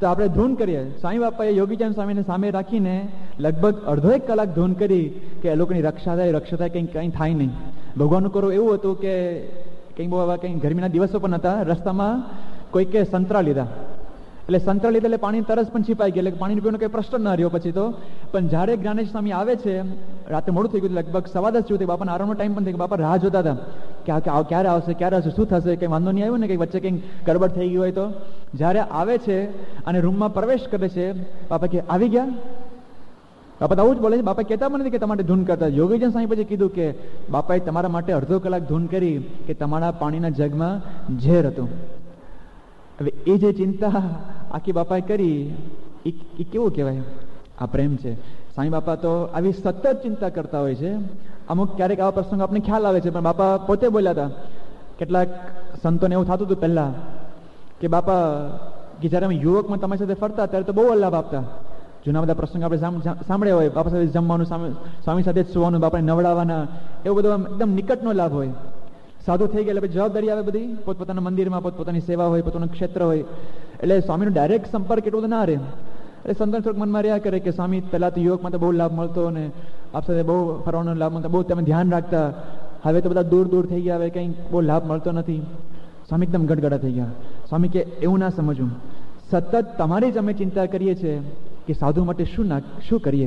તો આપણે ધૂન કરીએ. સ્વામી બાપાએ યોગીચંદ સ્વામીને સામે રાખીને લગભગ અડધો એક કલાક ધૂન કરી કે એ લોકોની રક્ષા થાય રક્ષા થાય કંઈ કંઈ થાય નહીં. ભગવાનનું કરવું એવું હતું કે કંઈ બહુ હવે કંઈ ગરમીના દિવસો પણ હતા. રસ્તામાં કોઈકે સંતરા લીધા, એટલે સંતરા લીધા એટલે પાણી તરસ પણ છીપાઈ ગઈ, એટલે પાણી પીવાનો કંઈ પ્રશ્ન ના રહ્યો પછી તો. પણ જ્યારે જ્ઞાનેશ સ્વામી આવે છે, રાતે મોડું થઈ ગયું, લગભગ સવા દસ જેવું થયું, બાપાનો આરામનો ટાઈમ પણ થઈ ગયો. બાપા રાહ જોતા હતા કે આ ક્યારે આવશે ક્યારે આવશે, શું થશે, કંઈ વાંધો નહીં આવ્યો ને, કંઈ વચ્ચે કંઈક ગડબડ થઈ ગઈ હોય તો. જ્યારે આવે છે અને રૂમમાં પ્રવેશ કરે છે, બાપા કે આવી ગયા. બાપા તો આવું જ બોલે છે. બાપા કહેતા પણ નથી કે તમારે ધૂન કરતા. યોગીજન સ્વામી પછી કીધું કે બાપાએ તમારા માટે અડધો કલાક ધૂન કરી કે તમારા પાણીના જગમાં ઝેર હતું. હવે એ જે ચિંતા આખી બાપાએ કરી એ કેવું કહેવાય? આ પ્રેમ છે. સ્વામી બાપા તો આવી સતત ચિંતા કરતા હોય છે. અમુક ક્યારેક આવા પ્રસંગ આપણને ખ્યાલ આવે છે, પણ બાપા પોતે બોલ્યા હતા. કેટલાક સંતોને એવું થતું હતું પહેલા કે બાપા કે જ્યારે અમે યુવકમાં તમારી સાથે ફરતા ત્યારે તો બહુ લાભ આપતા. જૂના બધા પ્રસંગ આપણે સાંભળ્યા હોય, બાપા સાથે જમવાનું, સ્વામી સાથે જ સુવાનું, બાપાને નવડાવવાના, એવું બધું એકદમ નિકટનો લાભ હોય. સાધુ થઈ ગયા એટલે જવાબદારી આવે બધી, પોતપોતાના મંદિરમાં પોતપોતાની સેવા હોય, પોતાનું ક્ષેત્ર હોય, એટલે સ્વામીનો ડાયરેક્ટ સંપર્ક એટલો બધો ના રહે. એટલે સંતોષ થોડુંક મનમાં રહ્યા કરે કે સ્વામી પહેલા તો યુવકમાં તો બહુ લાભ મળતો અને આપ સાથે બહુ ફરવાનો લાભ મળતો, બહુ તમે ધ્યાન રાખતા, હવે તો બધા દૂર દૂર થઈ ગયા, હવે કંઈ બહુ લાભ મળતો નથી. સ્વામી એકદમ ગડગડા થઈ ગયા. સ્વામી કે એવું ના સમજવું, સતત તમારી જ અમે ચિંતા કરીએ છીએ કે સાધુ માટે શું ના શું કરીએ.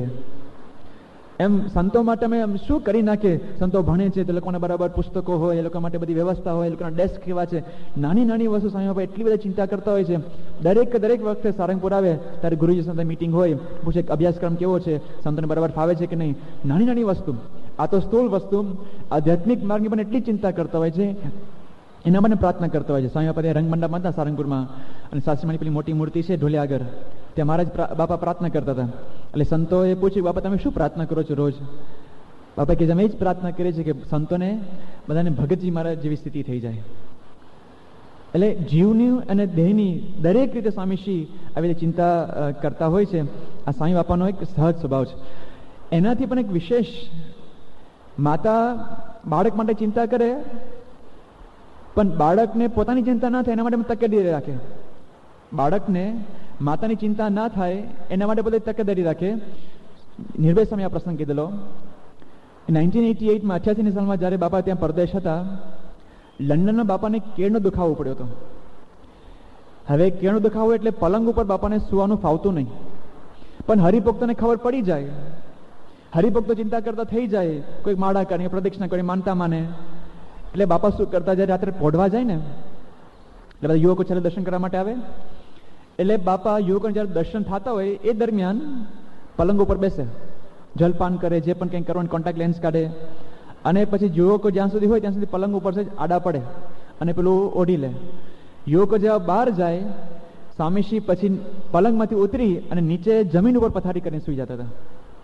એમ સંતો માટે અમે શું કરી નાખીએ. સંતો ભણે છે તો લોકોને બરાબર પુસ્તકો હોય, એ લોકો માટે બધી વ્યવસ્થા હોય, એ લોકોના ડેસ્ક કેવા છે, નાની નાની વસ્તુ સ્વામી બાપા એટલી બધી ચિંતા કરતા હોય છે. દરેક દરેક વખતે સારંગપુર આવે ત્યારે ગુરુજી સાથે મીટિંગ હોય, પૂછે અભ્યાસક્રમ કેવો છે, સંતોને બરાબર ફાવે છે કે નહીં. નાની નાની વસ્તુ, આ તો સ્થૂળ વસ્તુ, આધ્યાત્મિક માર્ગની પણ એટલી ચિંતા કરતા હોય છે. એના મને પ્રાર્થના કરતા હોય છે. સ્વામી બાપા રંગ મંડપમાં હતા સારંગપુરમાં, અને સાસરીમાની પેલી મોટી મૂર્તિ છે ઢોલિયા આગળ, ત્યાં મહારાજ બાપા પ્રાર્થના કરતા હતા. એટલે સંતોએ પૂછ્યું, બાપા તમે શું પ્રાર્થના કરો છો રોજ? બાપા કે અમે જ પ્રાર્થના કરીએ છીએ કે સંતોને બધાને ભગતજી મહારાજ જેવી સ્થિતિ થઈ જાય. એટલે જીવની અને દેહની દરેક રીતે સ્વામીશ્રી આવી રીતે ચિંતા કરતા હોય છે. આ સ્વામી બાપાનો એક સહજ સ્વભાવ છે. એનાથી પણ એક વિશેષ, માતા બાળક માટે ચિંતા કરે પણ બાળકને પોતાની ચિંતા ના થાય એના માટે તકેદારી રાખે. બાળકને માતાની ચિંતા ના થાય એના માટે પોતે તકેદારી રાખે. નિર્ભય સ્વામી આ પ્રસંગ કીધેલો. નાઇન્ટીન એટી એઇટમાં અઠ્યાસીની સાલમાં જ્યારે બાપા ત્યાં પરદેશ હતા, લંડનમાં બાપાને કેળનો દુખાવો પડ્યો હતો. હવે કેળનો દુખાવો એટલે પલંગ ઉપર બાપાને સુવાનું ફાવતું નહીં. પણ હરિભક્તોને ખબર પડી જાય, હરિભક્તો ચિંતા કરતા થઈ જાય, કોઈ માળા કરે, પ્રદક્ષિણા કરે, માનતા માને. એટલે બાપા શું કરતા, જ્યારે રાત્રે પોઢવા જાય ને, એટલે બધા યુવકો છેલ્લે દર્શન કરવા માટે આવે, એટલે બાપા યુવકોને જ્યારે દર્શન થતા હોય એ દરમિયાન પલંગ ઉપર બેસે, જલપાન કરે, જે પણ કંઈ કરવાનું, કોન્ટેક્ટ લેન્સ કાઢે, અને પછી યુવકો જ્યાં સુધી હોય ત્યાં સુધી પલંગ ઉપર છે આડા પડે અને પેલું ઓઢી લે. યુવકો જેવા બહાર જાય, સ્વામીશ્રી પછી પલંગમાંથી ઉતરી અને નીચે જમીન ઉપર પથારી કરીને સુઈ જતા હતા.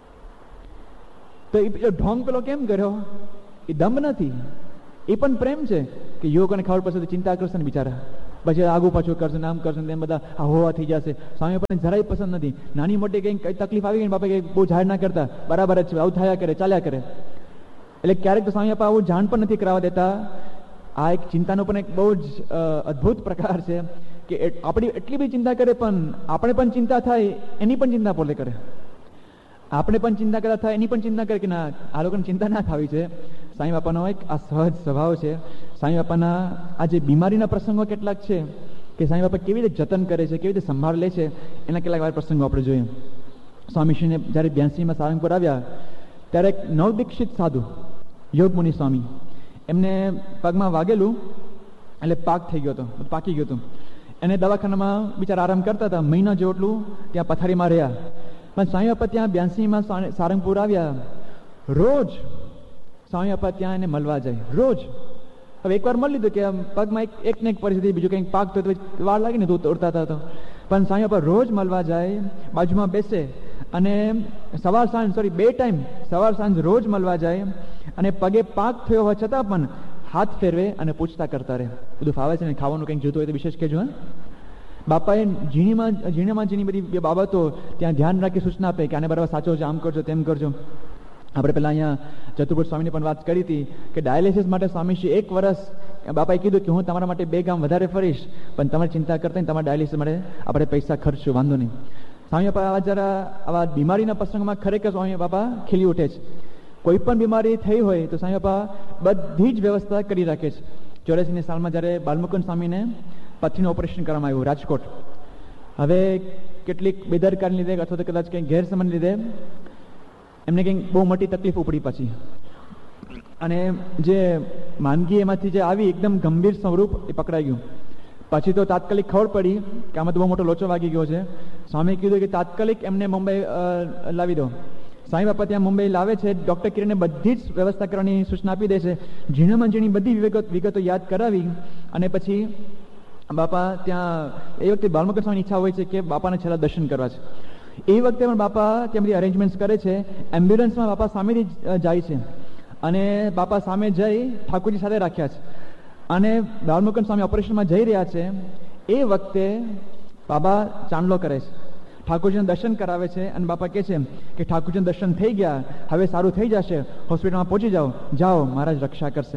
તો એ ઢોંગ પેલો કેમ કર્યો? એ દંભ નથી, એ પણ પ્રેમ છે કે યુવકોને ખબર પડશે તો ચિંતા કરશે ને બિચારા, પછી આગુ પાછું કરશે, નામ કરશે, તેમ બધા હોવા થઈ જશે. સ્વામી બાપાને જરાય પસંદ નથી. નાની મોટી કંઈ કઈ તકલીફ આવી ગઈ, બાપા કંઈ બહુ જાહેર ના કરતા, બરાબર જ છે, આવું થયા કરે, ચાલ્યા કરે. એટલે ક્યારેક તો સ્વામી બાપા આવું જાણ પણ નથી કરાવવા દેતા. આ એક ચિંતાનો પણ એક બહુ જ અદ્ભુત પ્રકાર છે કે આપણી એટલી બધી ચિંતા કરે પણ આપણે પણ ચિંતા થાય એની પણ ચિંતા પોતે કરે. આપણે પણ ચિંતા કરતા થાય એની પણ ચિંતા કરે કે ના, આ લોકોને ચિંતા ના થવી છે. સ્વામી બાપાનો એક આ સહજ સ્વભાવ છે. સ્વામી બાપાના આ જે બીમારીના પ્રસંગો કેટલાક છે કે સ્વામી બાપા કેવી રીતે જતન કરે છે, કેવી રીતે સંભાળ લે છે, એના કેટલાક વાર પ્રસંગો આપણે જોઈએ. સ્વામીશ્રીને જ્યારે બ્યાસીમાં સારંગપુર આવ્યા ત્યારે એક નવદીક્ષિત સાધુ યોગમુનિ સ્વામી, એમને પગમાં વાગેલું એટલે પાક થઈ ગયો હતો, પાકી ગયું હતું. એને દવાખાનામાં બિચારા આરામ કરતા હતા, મહિના જેટલું ત્યાં પથારીમાં રહ્યા. પણ સ્વામી બાપા ત્યાં બ્યાસીમાં સારંગપુર આવ્યા, રોજ સ્વામી બાપા ત્યાં એને મળવા જાય, રોજ. હવે એકવાર મળી લીધું કે પગમાં એક ને એક પરિસ્થિતિ, બીજું કંઈક પાક તો વાર લાગે ને તો ઉડતા હતા. પણ સ્વામી બાપા રોજ મળવા જાય, બાજુમાં બેસે અને સવાર સાંજ સોરી બે ટાઈમ સવાર સાંજ રોજ મળવા જાય અને પગે પાક થયો હોવા છતાં પણ હાથ ફેરવે અને પૂછતા કરતા રહે, બધું ફાવે છે ને, ખાવાનું કંઈક જોતું હોય તો વિશેષ કહેજો. હા, બાપાએ ઝીણીમાં ઝીણામાં ઝીણી બધી બાબતો ત્યાં ધ્યાન રાખી સૂચના આપે કે આને બરાબર સાચો છે, આમ કરજો, તેમ કરજો. આપણે પહેલાં અહીંયા ચતુર્ભુજ સ્વામીની પણ વાત કરી હતી કે ડાયાલિસિસ માટે સ્વામીશ્રી એક વર્ષ બાપાએ કીધું કે હું તમારા માટે બે ગામ વધારે ફરીશ, પણ તમારે ચિંતા કરતા નહીં, તમારા ડાયાલિસિસ માટે આપણે પૈસા ખર્ચશું, વાંધો નહીં. સ્વામી બાપા આવા જરા આવા બીમારીના પ્રસંગમાં ખરેખર સ્વામી બાપા ખીલી ઉઠે છે. કોઈ પણ બીમારી થઈ હોય તો સ્વામી બાપા બધી જ વ્યવસ્થા કરી રાખે છે. ચોર્યાસીની સાલમાં જ્યારે બાલમુકુંદ સ્વામીને પથરીનું ઓપરેશન કરવામાં આવ્યું રાજકોટ, હવે કેટલીક બેદરકારીને લીધે અથવા તો કદાચ કંઈક ગેરસમજને લીધે એમને કંઈક બહુ મોટી તકલીફ ઉપડી પછી, અને જે માંદગી એમાંથી જે આવી એકદમ ગંભીર સ્વરૂપ એ પકડાઈ ગયું. પછી તો તાત્કાલિક ખબર પડી કે આમાં તો બહુ મોટો લોચો વાગી ગયો છે. સ્વામીએ કીધું કે તાત્કાલિક એમને મુંબઈ લાવી દો. સાંઈ બાપા ત્યાં મુંબઈ લાવે છે. ડૉક્ટર કિરણને બધી જ વ્યવસ્થા કરવાની સૂચના આપી દે છે. ઝીણામાં ઝીણી બધી વિગત વિગતો યાદ કરાવી અને પછી બાપા ત્યાં એ વખતે બાલમુકુંદ સ્વામીની ઈચ્છા હોય છે કે બાપાને છેલ્લા દર્શન કરવા છે. એ વખતે પણ બાપા ત્યાં બધી અરેન્જમેન્ટ્સ કરે છે. એમ્બ્યુલન્સમાં બાપા સામેથી જાય છે અને બાપા સામે જઈ ઠાકોરજી સાથે રાખ્યા છે અને બાલમુકુંદ સ્વામી ઓપરેશનમાં જઈ રહ્યા છે. એ વખતે બાબા ચાંદલો કરે છે, ઠાકોરજીનું દર્શન કરાવે છે અને બાપા કહે છે કે ઠાકોરજીનું દર્શન થઈ ગયા, હવે સારું થઈ જશે, હોસ્પિટલમાં પહોંચી જાઓ, જાઓ મહારાજ રક્ષા કરશે.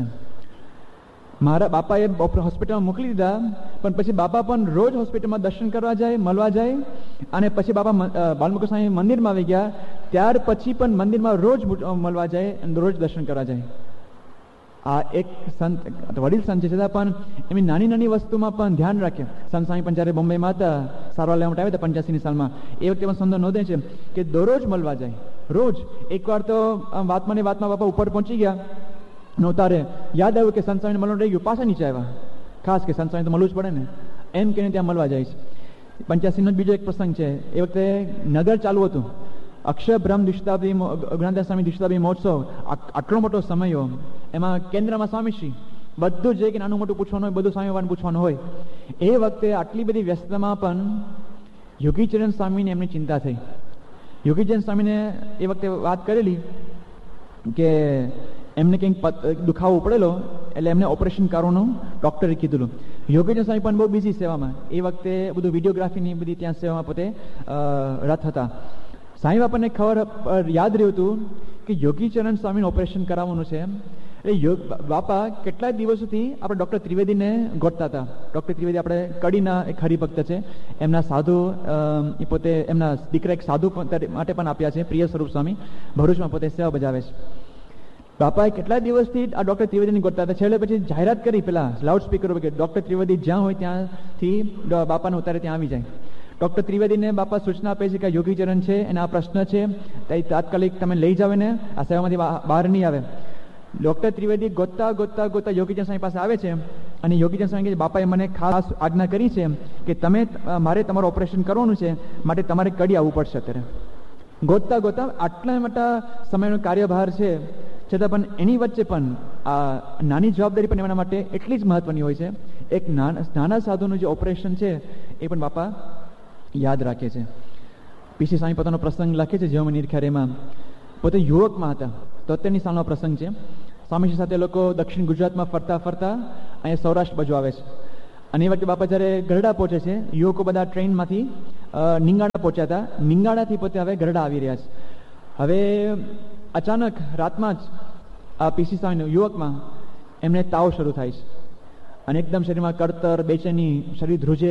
મારા બાપાએ હોસ્પિટલમાં મોકલી દીધા, પણ પછી બાપા પણ રોજ હોસ્પિટલમાં દર્શન કરવા જાય, મળવા જાય. અને પછી બાપા બાલમુકુંદ સ્વામી મંદિરમાં આવી ગયા, ત્યાર પછી પણ મંદિરમાં રોજ મળવા જાય અને રોજ દર્શન કરવા જાય. આ એક સંત વડીલ સંત છે, છતાં પણ એમની નાની નાની વસ્તુમાં પણ ધ્યાન રાખે. સંત સ્વામી પણ જ્યારે બોમ્બેમાં હતા, સારવાર લેવા માટે આવ્યા હતા પંચ્યાસીની સાલમાં, એ વખતે પણ સંતો નોંધે છે કે દરરોજ મળવા જાય, રોજ. એકવાર તો વાતમાં ને વાતમાં બાપા ઉપર પહોંચી ગયા, નોતારે યાદ આવ્યું કે સંત સ્વામીને મળવાનું રહી ગયું, પાછા નીચે આવ્યા. ખાસ કે સંત સ્વામી તો મળવું જ પડે ને, એમ કહીને ત્યાં મળવા જાય છે. પંચ્યાસીનો જ બીજો એક પ્રસંગ છે. એ વખતે નગર ચાલુ હતું, અક્ષર બ્રહ્મ દ્વિશતાબ્દી જ્ઞાનદાસ સ્વામી દ્વિશતાબ્દી મહોત્સવ, આટલો મોટો સમય, એમાં કેન્દ્રમાં સ્વામીશ્રી, બધું જ કે નાનું મોટું પૂછવાનું હોય, બધું સ્વામીવાળાને પૂછવાનું હોય. એ વખતે આટલી બધી વ્યસ્તતામાં પણ યોગીચરણ સ્વામીને એમની ચિંતા થઈ. યોગીચરણ સ્વામીને એ વખતે વાત કરેલી કે એમને કંઈક દુખાવો પડેલો, એટલે એમને ઓપરેશન કરવાનું ડૉક્ટરે કીધેલું. યોગીચરણ સ્વામી પણ બહુ બિઝી સેવામાં, એ વખતે બધું વિડીયોગ્રાફીની બધી ત્યાં સેવામાં પોતે રત હતા. સાંઈ બાપાને ખબર યાદ રહ્યું હતું કે યોગીચરણ સ્વામીનું ઓપરેશન કરાવવાનું છે. એટલે યોગ બાપા કેટલાય દિવસોથી આપણે ડૉક્ટર ત્રિવેદીને ગોતતા હતા. ડૉક્ટર ત્રિવેદી આપણે કડીના એક હરિભક્ત છે, એમના સાધુ એ પોતે એમના દીકરા એક સાધુ માટે પણ આપ્યા છે, પ્રિય સ્વરૂપ સ્વામી, ભરૂચમાં પોતે સેવા બજાવે છે. બાપાએ કેટલા દિવસથી આ ડૉક્ટર ત્રિવેદીને ગોતતા હતા. છેલ્લે પછી જાહેરાત કરી પેલા લાઉડ સ્પીકર ઉપર કે ડૉક્ટર ત્રિવેદી જ્યાં હોય ત્યાંથી બાપાને ઉતારે ત્યાં આવી જાય. ડૉક્ટર ત્રિવેદીને બાપા સૂચના આપે છે કે યોગીચરણ છે, એના આ પ્રશ્ન છે, તે તાત્કાલિક તમે લઈ જાવ ને, આ સેવામાંથી બહાર નહીં આવે. ડૉક્ટર ત્રિવેદી ગોતતા ગોતતા ગોતતા યોગીચરણ સ્વામી પાસે આવે છે અને યોગીચરણ સ્વામી કહે છે, બાપાએ મને ખાસ આજ્ઞા કરી છે કે તમે મારે તમારું ઓપરેશન કરવાનું છે, માટે તમારે કડી આવવું પડશે. અત્યારે ગોતતા ગોતતા આટલા મોટા સમયનો કાર્યભાર છે, છતાં પણ એની વચ્ચે પણ આ નાની જવાબદારી પણ એમના માટે એટલી જ મહત્વની હોય છે. એક નાના સાધુનું જે ઓપરેશન છે એ પણ બાપા યાદ રાખે છે. પીસી સ્વામી પોતાનો પ્રસંગ લખે છે જેમાં નિરખ્યારેમાં, પોતે યુવકમાં હતા, તોતેરની સાલનો પ્રસંગ છે. સ્વામીજી સાથે લોકો દક્ષિણ ગુજરાતમાં ફરતા ફરતા અહીંયા સૌરાષ્ટ્ર બાજુ આવે છે. અને એ વખતે બાપા જ્યારે ગરડા પહોંચે છે, યુવકો બધા ટ્રેનમાંથી નિંગાડા પહોંચ્યા હતા, નિંગાડાથી પોતે હવે ગરડા આવી રહ્યા છે. હવે અચાનક રાતમાં જ આ પીસી સ્વામીનો યુવકમાં એમને તાવ શરૂ થાય છે અને એકદમ શરીરમાં કળતર, બેચેની, શરીર ધ્રુજે.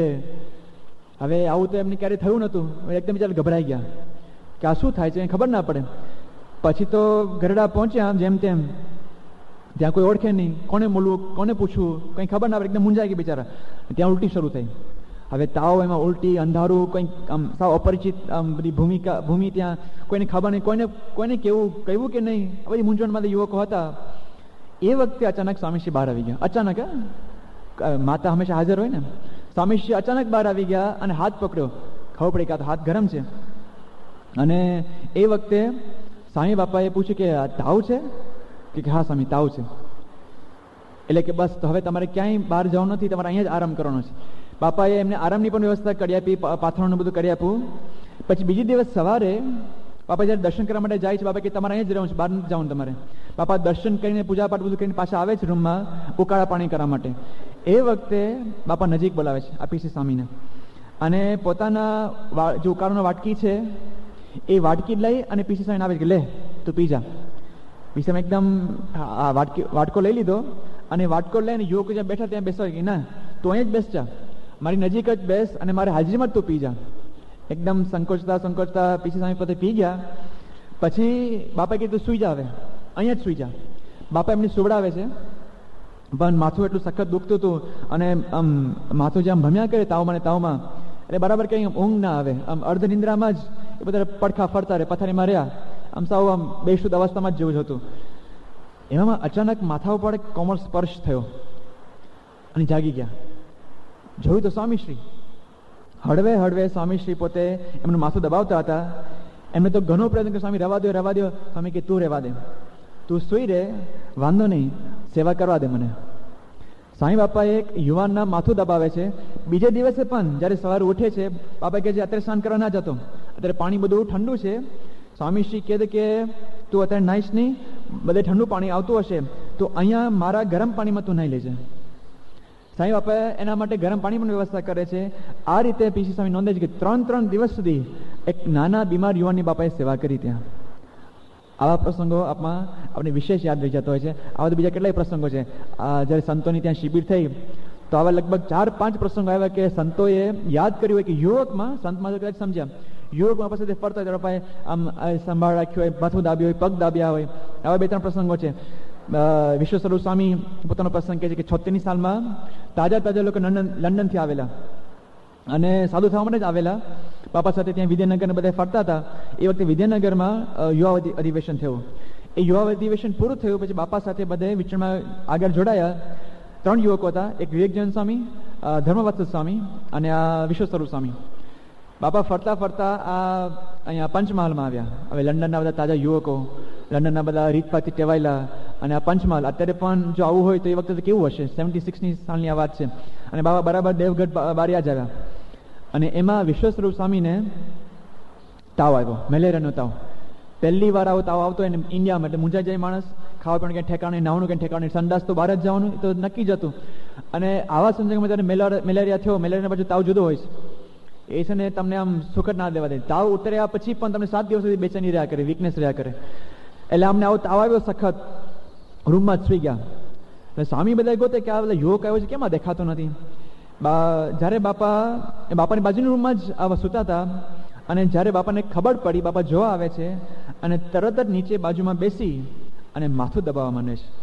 હવે આવું તો એમને ક્યારેય થયું નહોતું. એકદમ બિચારા ગભરાઈ ગયા કે આ શું થાય છે, ખબર ના પડે. પછી તો ગરડા પહોંચ્યા, જેમ તેમ ત્યાં કોઈ ઓળખે નહીં, કોને મળવું, કોને પૂછવું, કંઈ ખબર ના પડે, એકદમ મૂંઝાઈ ગયા બિચારા. ત્યાં ઉલટી શરૂ થઈ. હવે તાવ, એમાં ઉલટી, અંધારું, કંઈક આમ સાવ અપરિચિત આમ બધી ભૂમિકા ભૂમિ, ત્યાં કોઈને ખબર નહીં, કોઈને કોઈને કેવું કહ્યું કે નહીં, આ બધી મૂંઝવણમાં યુવકો હતા. એ વખતે અચાનક સ્વામીશ્રી બહાર આવી ગયા. અચાનક, માતા હંમેશા હાજર હોય ને, સ્વામીશ્રી અચાનક બહાર આવી ગયા અને હાથ પકડ્યો. ખબર પડી કે આ તો હાથ ગરમ છે. અને એ વખતે સ્વામી બાપાએ પૂછ્યું કે આ તાવ છે? કે હા સ્વામી, તાવ છે. એટલે કે બસ તો હવે તમારે ક્યાંય બહાર જવાનું નથી, તમારે અહીંયા જ આરામ કરવાનો છે. બાપાએ એમને આરામની પણ વ્યવસ્થા કરી આપી, પાથરણનું બધું કરી આપ્યું. પછી બીજી દિવસ સવારે બાપા જ્યારે દર્શન કરવા માટે જાય છે, બાપા કે તમારે અહીંયા જ રહેવાનું છે, બહાર નથી જવાનું તમારે. બાપા દર્શન કરીને પૂજાપાઠ બધું કરીને પાછા આવે છે રૂમમાં ઉકાળા પાણી કરવા માટે. એ વખતે બાપા નજીક બોલાવે છે આ પીસી સ્વામીને અને પોતાના જે ઉકાળાનો વાટકી છે એ વાટકી લઈ અને પીસી સ્વામીને આવે છે કે લે તું પી જા. પીસી એકદમ વાટકી વાટકો લઈ લીધો અને વાટકો લઈને યુવકો જ્યાં બેઠા ત્યાં બેસવા કે ના, તું અહીં જ બેસ જા, મારી નજીક જ બેસ અને મારી હાજરીમાં જ તું પી જા. એકદમ સંકોચતા સંકોચતા પીસી સ્વામી પોતે પી ગયા. પછી બાપાએ કીધું સુઈ જા, હવે અહીંયા જ સુઈ જા. બાપા એમની સુવડાવે છે, પણ માથું એટલું સખત દુખતું હતું અને આમ માથું જે આમ ભમ્યા કરે તાવમાં ને તાવમાં, એટલે બરાબર કંઈ ઊંઘ ના આવે. આમ અર્ધ નિંદ્રામાં જ એ બધા પડખા ફરતા રહે, પથારીમાં રહ્યા, આમ સાવ આમ બેશુદ્ધ અવસ્થામાં જ જેવું જ હતું. એવામાં અચાનક માથા ઉપર એક કોમળ સ્પર્શ થયો અને જાગી ગયા. જોયું તો સ્વામીશ્રી હળવે હળવે સ્વામીશ્રી પોતે એમનું માથું દબાવતા હતા. એમને તો ઘણો પ્રયત્ન કર્યો, સ્વામી રવા દો રવા દો. સ્વામી કે તું રહેવા દે, તું સુઈ રહે, વાંધો નહીં, સેવા કરવા દે મને. સાંઈ બાપા એક યુવાનના માથું દબાવે છે. બીજે દિવસે પણ જ્યારે સવારે ઉઠે છે, બાપા કહે છે અત્યારે સ્નાન કરવા ના જતો, અત્યારે પાણી બધું ઠંડુ છે. સ્વામીશ્રી કહે કે તું અત્યારે નાહીશ નહીં, બધે ઠંડુ પાણી આવતું હશે તો અહીંયા મારા ગરમ પાણીમાં તું નાહી લેજે. સાંઈ બાપા એના માટે ગરમ પાણીની વ્યવસ્થા કરે છે. આ રીતે પીસી સ્વામી નોંધે છે કે ત્રણ ત્રણ દિવસ સુધી એક નાના બીમાર યુવાનની બાપાએ સેવા કરી ત્યાં. આવા પ્રસંગો આપમાં આપણે વિશેષ યાદ રહી જતો હોય છે. આવા તો બીજા કેટલાય પ્રસંગો છે. જ્યારે સંતોની ત્યાં શિબિર થઈ તો આવા લગભગ ચાર પાંચ પ્રસંગો આવ્યા કે સંતોએ યાદ કર્યું હોય કે યુવકમાં, સંતમાં તો કદાચ સમજ્યા, યુવકમાં પાસે ફરતા હોય ત્યારે આમ સંભાળ રાખ્યો હોય, માથું દાબ્યું હોય, પગ દાબ્યા હોય. આવા બે ત્રણ પ્રસંગો છે. વિશ્વ સ્વરૂપ સ્વામી પોતાનો પ્રસંગ કહે છે કે છોતેરની સાલમાં તાજા તાજા લોકો લંડન લંડનથી આવેલા અને સાધુ થવા માટે જ આવેલા. બાપા સાથે ત્યાં વિદ્યાનગરને બધા ફરતા હતા. એ વખતે વિદ્યાનગરમાં યુવા અધિવેશન થયું. એ યુવા અધિવેશન પૂરું થયું પછી બાપા સાથે બધે વિચરણમાં આગળ જોડાયા. ત્રણ યુવકો હતા, એક વિવેકજન સ્વામી, ધર્મવત્સ સ્વામી અને આ વિશ્વ સ્વરૂપ સ્વામી. બાપા ફરતા ફરતા આ અહીંયા પંચમહાલમાં આવ્યા. હવે લંડનના બધા તાજા યુવકો, લંડનના બધા રીતપાતથી ટેવાયેલા અને આ પંચમહાલ અત્યારે પણ જો આવું હોય તો એ વખતે તો કેવું હશે, સેવન્ટી સિક્સની સાલની આ વાત છે. અને બાબા બરાબર દેવગઢ બારિયા જ આવ્યા અને એમાં વિશ્વ સ્વરૂપ સ્વામીને તાવ આવ્યો, મેલેરિયાનો તાવ. પહેલી વાર આવો તાવ આવતો હોય ને ઇન્ડિયામાં, એટલે મૂંઝાઈ જાય માણસ. ખાવા પીવાનું કંઈ ઠેકાણે, નાહવાનું કંઈ ઠેકાણે, સંડાસ તો બહાર જ જવાનું તો નક્કી જ હતું. અને આવા સંજોગોમાં જ્યારે મેલેરિયા થયો, મેલેરિયાના બાજુ તાવ જુદો હોય છે, એ છે ને તમને આમ સુખદ ના દેવા દે. તાવ ઉતર્યા પછી પણ તમને સાત દિવસ સુધી બેચેની રહ્યા કરે, વીકનેસ રહ્યા કરે. એટલે અમને આવો તાવ આવ્યો સખત, રૂમમાં જ સુઈ ગયા. એટલે સ્વામી બધા ગોતે કે આ બધા યુવક આવ્યો છે, કેમ આ દેખાતો નથી? બા જ્યારે બાપા એ બાપાની બાજુની રૂમમાં જ આવા સૂતા હતા અને જ્યારે બાપાને ખબર પડી, બાપા જોવા આવે છે અને તરત જ નીચે બાજુમાં બેસી અને માથું દબાવવા માંડે છે.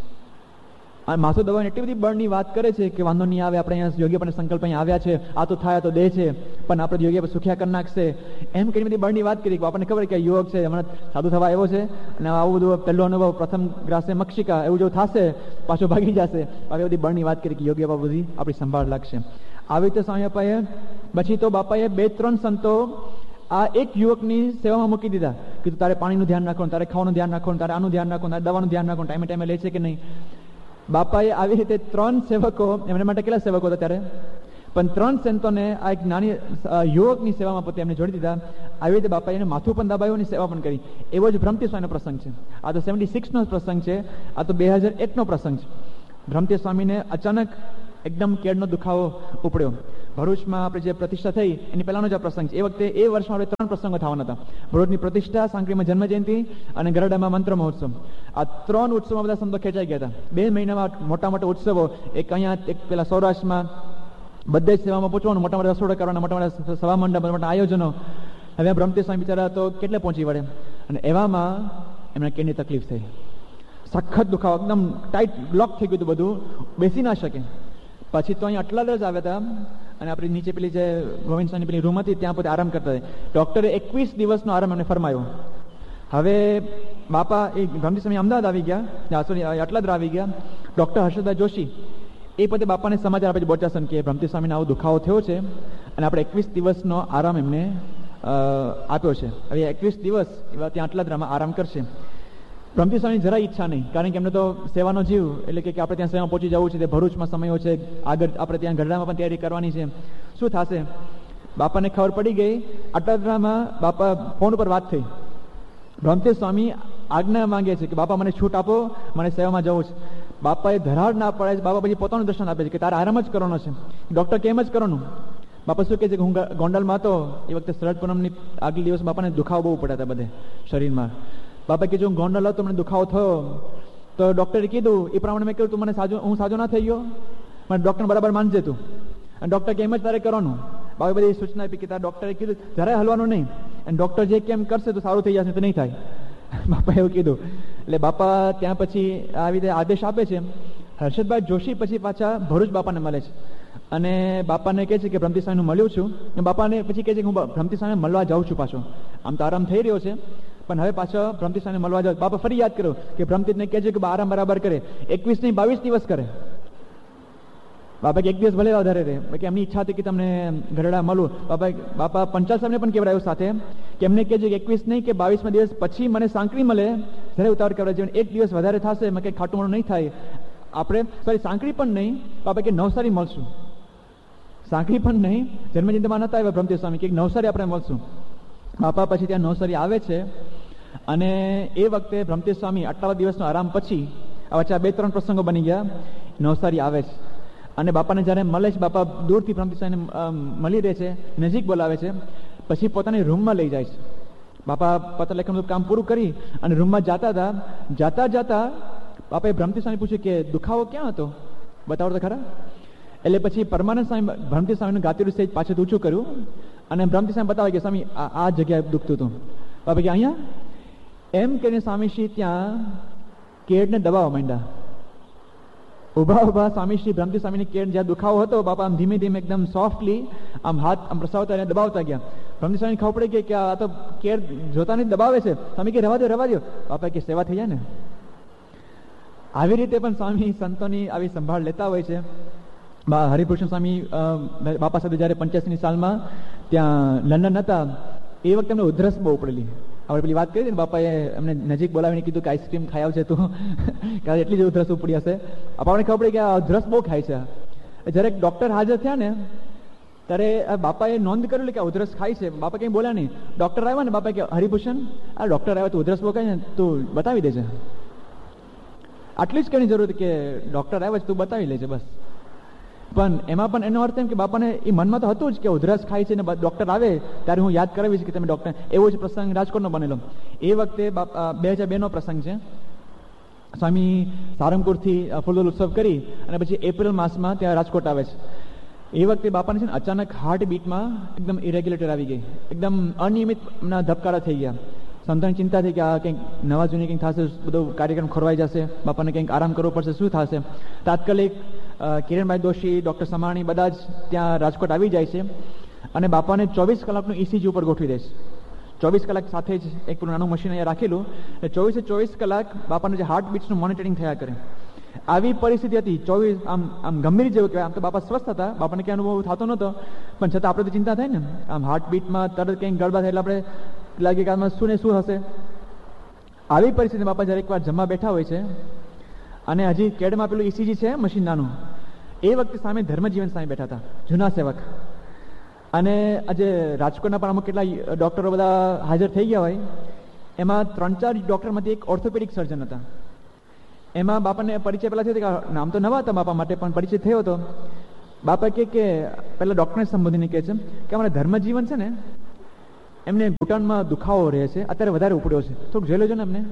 અને માથું દબાવીને એટલી બધી બળની વાત કરે છે કે વાંધો નહીં આવે, આપણે અહીંયા યોગી પણ સંકલ્પ અહીંયા આવ્યા છે, આ તો થાય તો દે છે, પણ આપણે યોગી સુખ્યા કરી નાખશે, એમ કરી બધી બળની વાત કરી. આપણને ખબર કે યુવક છે, હમણાં સાધુ થવા આવ્યો છે અને આવું બધું પહેલો અનુભવ, પ્રથમ ગ્રાસે મક્ષિકા એવું જેવું થશે, પાછો ભાગી જશે. આવી બધી બળની વાત કરી કે યોગી બાપા બધી આપણી સંભાળ લાગશે. આવી રીતે સ્વામી બાપાએ પછી તો બાપાએ બે ત્રણ સંતો આ એક યુવકની સેવામાં મૂકી દીધા કે તારે પાણીનું ધ્યાન રાખવાનું, તારે ખાવાનું ધ્યાન રાખવાનું, તારે આનું ધ્યાન રાખવાનું, તારે દવાનું ધ્યાન રાખવાનું, ટાઈમે ટાઈમે લે છે કે નહીં. બાપાએ આવી રીતે ત્રણ સેવકો, એમના માટે કેટલા સેવકો હતા ત્યારે, પણ ત્રણ સંતોને આ એક નાની યુવકની સેવામાં પોતે એમને જોડી દીધા. આવી રીતે બાપાએ એને માથું પણ દબાવ્યું અને સેવા પણ કરી. એવો જ ભ્રમતી સ્વામીનો પ્રસંગ છે. આ તો સેવન્ટી સિક્સનો પ્રસંગ છે, આ તો બે હજાર એકનો પ્રસંગ છે. ભ્રમતી સ્વામીને અચાનક એકદમ કેળનો દુખાવો ઉપડ્યો. ભરૂચમાં આપણે જે પ્રતિષ્ઠા થઈ એની પહેલાનો જ આ પ્રસંગ છે. એ વખતે એ વર્ષમાં આપણે ત્રણ પ્રસંગો થવાના હતા. ભરૂચની પ્રતિષ્ઠા, સાંકરીમાં જન્મ જયંતિ અને ગરડામાં મંત્ર મહોત્સવ. આ ત્રણ ઉત્સવમાં બધા સંતો ખેંચાઈ ગયા હતા. બે મહિનામાં મોટા મોટા ઉત્સવો, એક અહીંયા, એક પેલા સૌરાષ્ટ્રમાં, બધે જ સેવામાં પહોંચવાનું, મોટા મોટા રસોડા કરવાના, મોટા મોટા સભા મંડપ, મોટા આયોજનો. હવે ભ્રમતી સ્વામી બિચારા તો કેટલે પહોંચી વળે. અને એવામાં એમને કેની તકલીફ થઈ, સખત દુખાવો, એકદમ ટાઈટ બ્લોક થઈ ગયું હતું, બધું બેસી ના શકે. પછી તો અહીંયા આટલા જ આવ્યા હતા અને આપણે નીચે પેલી જે ગોવિંદ સ્વામીની પેલી રૂમ હતી ત્યાં પોતે આરામ કરતા હતા. ડૉક્ટરે એકવીસ દિવસનો આરામ એમને ફરમાયો. હવે બાપા એ ભ્રમતી સ્વામી અમદાવાદ આવી ગયા, સોરી આટલા જ આવી ગયા. ડૉક્ટર હર્ષદભાઈ જોશી એ પોતે બાપાને સમાચાર આપે છે બોચાસન કે ભ્રમતી સ્વામીને આવો દુખાવો થયો છે અને આપણે એકવીસ દિવસનો આરામ એમને આપ્યો છે. હવે એકવીસ દિવસ એવા ત્યાં આટલા જ આરામ કરશે. ભ્રમતી સ્વામીની જરા ઈચ્છા નહીં, કારણ કે એમને તો સેવાનો જીવ, એટલે કે આપણે ત્યાં સેવામાં પહોંચી જવું છે, તે ભરૂચમાં સમયો છે, આગળ આપણે ત્યાં ગઢડામાં પણ તૈયારી કરવાની છે, શું થશે. બાપાને ખબર પડી ગઈ. અટાદરામાં બાપા ફોન ઉપર વાત થઈ. ભ્રમતી સ્વામી આજ્ઞા માંગે છે કે બાપા મને છૂટ આપો, મને સેવામાં જવું છે. બાપાએ ધરાડ ના પડે છે. બાપા પછી પોતાનું દર્શન આપે છે કે તારે આરામ જ કરવાનો છે, ડૉક્ટર કેમ જ કરવાનું. બાપા શું કહે છે કે હું ગોંડલમાં હતો એ વખતે શરદ પૂનમની આગલે દિવસ બાપાને દુખાવો બહુ પડ્યા હતા બધે શરીરમાં. બાપા કે જો હું ગોંડલ હતો મને દુખાવો થયો તો ડૉક્ટરે કીધું એ પ્રમાણે મેં કહ્યું તું મને સાજો હું સાજો ના થઈ ગયો, મને ડૉક્ટર બરાબર માનજે તું. અને ડૉક્ટર કે એમ જ તારે કરવાનું. બાબા બધી સૂચના આપી કે તારા ડૉક્ટરે કીધું જરાય હલવાનું નહીં, અને ડૉક્ટર જે કેમ કરશે તો સારું થઈ જશે, તો નહીં થાય. બાપા એવું કીધું. એટલે બાપા ત્યાં પછી આવી રીતે આદેશ આપે છે. હર્ષદભાઈ જોશી પછી પાછા ભરૂચ બાપાને મળે છે અને બાપાને કહે છે કે બ્રહ્મતી સ્વામીનું મળ્યું છું. બાપાને પછી કહે છે કે હું બ્રહ્મતી સ્વામીને મળવા જાઉં છું પાછો. આમ તો આરામ થઈ રહ્યો છે પણ હવે પાછો બ્રહ્મતી સ્વામીને મળવા જાઉં. બાપા ફરી યાદ કર્યો કે બ્રહ્મતીને કહે છે કે આરામ બરાબર કરે, એકવીસ નહીં બાવીસ દિવસ કરે. બાપા કે એક દિવસ ભલે વધારે રહે, કે એમની ઈચ્છા હતી કે તમને ઘરડા મળું. બાપા બાપા પંચાલ સાહેબને પણ કહેવાયું સાથે કે એમને કહેજો કે એકવીસ નહીં કે બાવીસમાં દિવસ પછી મને સાંકળી મળે જ્યારે ઉતાવળ કરાવજો. એક દિવસ વધારે થશે મેં કંઈ ખાટું મોડું નહીં થાય. આપણે સોરી સાંકળી પણ નહીં, બાપા કે નવસારી મળશું. સાંકળી પણ નહીં, જન્મજયંતિમાં નતા આવ્યા બ્રહ્મતી સ્વામી કે નવસારી આપણે મળશું. બાપા પછી ત્યાં નવસારી આવે છે અને એ વખતે બ્રહ્મતી સ્વામી આટલા દિવસનો આરામ પછી આ વચ્ચે બે ત્રણ પ્રસંગો બની ગયા, નવસારી આવે છે અને બાપાને જ્યારે મળે છે, બાપા દૂરથી બ્રહ્મતી સ્વામીને મળી રહે છે, નજીક બોલાવે છે, પછી પોતાની રૂમમાં લઈ જાય છે. બાપા પત્ર લેખનનું કામ પૂરું કરી અને રૂમમાં જતા હતા, જાતા જતા બાપાએ બ્રહ્મતી સ્વામી પૂછ્યું કે દુખાવો ક્યાં હતો, બતાવો તો ખરા. એટલે પછી પરમાનંદ સ્વામી બ્રહ્મતી સ્વામીનું ગાતીરું સ્ટેજ પાછળ ઊંચું કર્યું અને બ્રહ્મતી સ્વામી બતાવે કે સ્વામી આ આ જગ્યાએ દુખતું હતું. બાપા કે અહીંયા એમ કરીને સ્વામીશ્રી ત્યાં કેડને દબાવવા માંડ્યા. ઉભા ઉભા સ્વામીશ્રી બ્રહ્મતી સ્વામીની કેડ જ્યાં દુખાવો હતો, બાપા આમ ધીમે ધીમે એકદમ સોફ્ટલી આમ હાથ આમ પ્રસાવતા એને દબાવતા ગયા. બ્રહ્મતી સ્વામીને ખબર પડી કે આ તો કેડ જોતા નહીં દબાવે છે. સ્વામી કે રહેવા દો રહેવા દો. બાપા કે સેવા થઈ જાય ને. આવી રીતે પણ સ્વામી સંતોની આવી સંભાળ લેતા હોય છે. હરિભૂષણ સ્વામી બાપા સાથે જ્યારે પંચ્યાસીની સાલમાં ત્યાં લંડન હતા એ વખતે એમને ઉધરસ બહુ પડેલી. આપણે પેલી વાત કરી હતી ને, બાપાએ એમને નજીક બોલાવીને કીધું કે આઈસ્ક્રીમ ખાઈ આવશે તું, કારણ એટલી જ ઉધરસ ઉપડી હશે. આપણને ખબર પડી કે આ ઉધરસ બહુ ખાય છે. જ્યારે ડૉક્ટર હાજર થયા ને ત્યારે બાપાએ નોંધ કરેલી કે આ ઉધરસ ખાય છે. બાપા કંઈ બોલ્યા નહીં. ડૉક્ટર આવ્યા ને, બાપા કે હરિભૂષણ આ ડૉક્ટર આવ્યા તો ઉધરસ બહુ ખાય ને, તું બતાવી દેજે. આટલી જ કઈ જરૂર હતી કે ડૉક્ટર આવ્યા છે તું બતાવી લેજે બસ. પણ એમાં પણ એનો અર્થ એમ કે બાપાને એ મનમાં તો હતું જ કે ઉધરસ ખાય છે ને ડૉક્ટર આવે ત્યારે હું યાદ કરાવીશ કે તમે ડૉક્ટર. એવો જ પ્રસંગ રાજકોટનો બનેલો. એ વખતે બે હજાર બે નો પ્રસંગ છે. સ્વામી સારંગપુરથી ફૂલદોલ ઉત્સવ કરી અને પછી એપ્રિલ માસમાં ત્યાં રાજકોટ આવે છે. એ વખતે બાપાને છે ને અચાનક હાર્ટ બીટમાં એકદમ ઇરેગ્યુલેટર આવી ગઈ, એકદમ અનિયમિત ધબકારા થઈ ગયા. સંતોની ચિંતા થઈ કે આ કંઈક નવા જૂની કંઈક થશે, બધો કાર્યક્રમ ખોરવાઈ જશે, બાપાને કંઈક આરામ કરવો પડશે, શું થશે. તાત્કાલિક કિરણભાઈ દોશી, ડૉક્ટર સમાણી બધા જ ત્યાં રાજકોટ આવી જાય છે અને બાપાને ચોવીસ કલાકનું ઈસીજી ઉપર ગોઠવી દે છે. ચોવીસ કલાક સાથે જ એક પેલું નાનું મશીન અહીંયા રાખેલું, એટલે ચોવીસે ચોવીસ કલાક બાપાનું જે હાર્ટ બીટ્સનું મોનિટરિંગ થયા કરે. આવી પરિસ્થિતિ હતી. ચોવીસ આમ આમ ગંભીર જેવું કહેવાય. આમ તો બાપા સ્વસ્થ હતા, બાપાને ક્યાં અનુભવ થતો નહોતો, પણ છતાં આપણે તો ચિંતા થાય ને. આમ હાર્ટ બીટમાં તરત કંઈક ગડબડ થાય એટલે આપણે લાગે કે આમાં શું ને શું હશે. આવી પરિસ્થિતિમાં બાપા જ્યારે એકવાર જમવા બેઠા હોય છે અને હજી કેડમાં પેલું ઈસીજી છે મશીન નાનું, એ વખતે સામે ધર્મજીવન સામે બેઠા હતા, જૂના સેવક. અને આજે રાજકોટના પણ અમુક કેટલા ડૉક્ટરો બધા હાજર થઈ ગયા હોય, એમાં ત્રણ ચાર ડૉક્ટરમાંથી એક ઓર્થોપેડિક સર્જન હતા. એમાં બાપાને પરિચય પહેલાં થયો કે નામ તો નવા હતા બાપા માટે, પણ પરિચય થયો હતો. બાપા કહે કે પહેલાં ડૉક્ટરને સંબોધીને કહે છે કે અમારા ધર્મજીવન છે ને એમને ઘૂંટણમાં દુખાવો રહે છે, અત્યારે વધારે ઉપડ્યો છે, થોડુંક જોઈ લેજો ને એમને.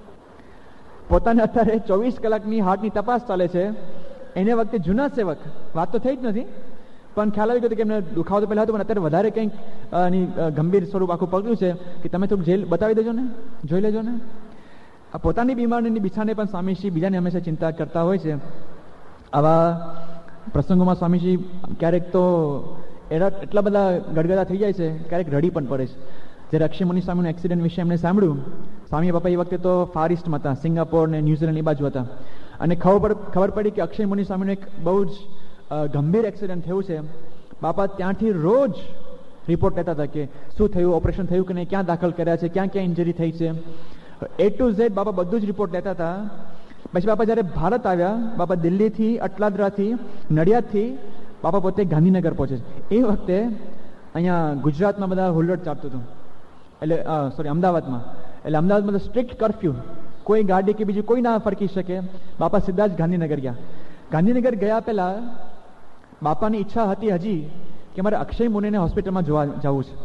પોતાને અત્યારે ચોવીસ કલાકની હાર્ટની તપાસ ચાલે છે. એને વખતે જૂના સેવક, વાત તો થઈ જ નથી પણ ખ્યાલ આવી ગયો કે એમને દુખાવો તો પહેલાં હતો પણ અત્યારે વધારે કંઈક એની ગંભીર સ્વરૂપ આખું પકડ્યું છે કે તમે થોડુંક જેલ બતાવી દેજો ને, જોઈ લેજો ને. આ પોતાની બીમારીની બિછાને પણ સ્વામીશ્રી બીજાને હંમેશા ચિંતા કરતા હોય છે. આવા પ્રસંગોમાં સ્વામીશ્રી ક્યારેક તો એના એટલા બધા ગડગડા થઈ જાય છે, ક્યારેક રડી પણ પડે છે. જ્યારે અક્ષયમુનિ સ્વામીનું એક્સિડન્ટ વિશે એમને સાંભળ્યું, સ્વામી બાપા એ વખતે તો ફાર ઇસ્ટમાં હતા, સિંગાપોર ને ન્યુઝીલેન્ડ એ બાજુ હતા, અને ખબર ખબર પડી કે અક્ષયમુનિ સ્વામીનું એક બહુ જ ગંભીર એક્સિડન્ટ થયું છે. બાપા ત્યાંથી રોજ રિપોર્ટ લેતા હતા કે શું થયું, ઓપરેશન થયું કે નહીં, ક્યાં દાખલ કર્યા છે, ક્યાં ક્યાં ઇન્જરી થઈ છે, એ ટુ ઝેડ બાપા બધું જ રિપોર્ટ લેતા હતા. પછી બાપા જ્યારે ભારત આવ્યા, બાપા દિલ્હીથી, અટલાદરાથી, નડિયાદથી બાપા પોતે ગાંધીનગર પહોંચે છે. એ વખતે અહીંયા ગુજરાતમાં બધા હુલ્લડ ચાલતું હતું, એટલે સોરી અમદાવાદમાં, એટલે અમદાવાદમાં તો સ્ટ્રિક્ટ કર્ફ્યુ, કોઈ ગાડી કે બીજું કોઈ ના ફરકી શકે. બાપા સીધા જ ગાંધીનગર ગયા. ગાંધીનગર ગયા પહેલા બાપાની ઈચ્છા હતી હજી કે મારે અક્ષય મુનિને હોસ્પિટલમાં જોવા જવું છે.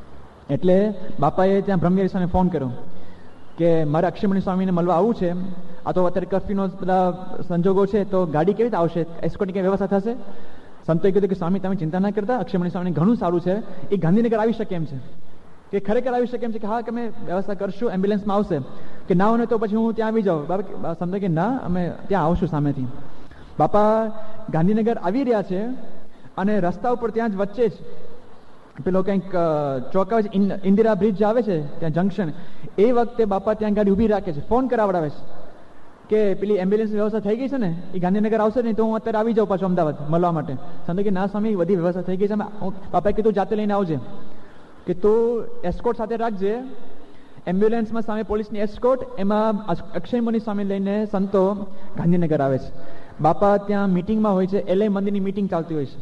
એટલે બાપાએ ત્યાં બ્રહ્મગીરી સ્વામીને ફોન કર્યો કે મારે અક્ષયમુનિ સ્વામીને મળવા આવવું છે, આ તો અત્યારે કર્ફ્યુનો બધા સંજોગો છે, તો ગાડી કેવી રીતે આવશે, એસ્કોર્ટની કઈ વ્યવસ્થા થશે? સંતોએ કીધું કે સ્વામી તમે ચિંતા ના કરતા, અક્ષયમણી સ્વામી ઘણું સારું છે, એ ગાંધીનગર આવી શકે એમ છે, કે ખરેખર આવી શકે એમ છે, કે હા કે અમે વ્યવસ્થા કરશું, એમ્બ્યુલન્સમાં આવશે, કે ના હોય તો પછી હું ત્યાં આવી જાઉં. બાપા સમજે કે ના, અમે ત્યાં આવશું સામેથી. બાપા ગાંધીનગર આવી રહ્યા છે અને રસ્તા ઉપર ત્યાં જ વચ્ચે જ પેલો કંઈક ચોક આવે છે, ઇન્દિરા બ્રિજ જે આવે છે ત્યાં જંકશન, એ વખતે બાપા ત્યાં ગાડી ઊભી રાખે છે, ફોન કરાવડાવે છે કે પેલી એમ્બ્યુલન્સની વ્યવસ્થા થઈ ગઈ છે ને, એ ગાંધીનગર આવશે ને તો હું અત્યારે આવી જાઉં પાછું અમદાવાદ મળવા માટે. સમજો કે ના સ્વામી બધી વ્યવસ્થા થઈ ગઈ છે, બાપાએ કીધું જાતે લઈને આવજે, કે તું એસ્કોર્ટ સાથે રાખજે. એમ્બ્યુલન્સમાં સામે પોલીસની એસ્કોર્ટ, એમાં અક્ષયમણી સ્વામી લઈને સંતો ગાંધીનગર આવે છે. બાપા ત્યાં મિટિંગમાં હોય છે, એલઆઈ મંદિરની મિટિંગ ચાલતી હોય છે.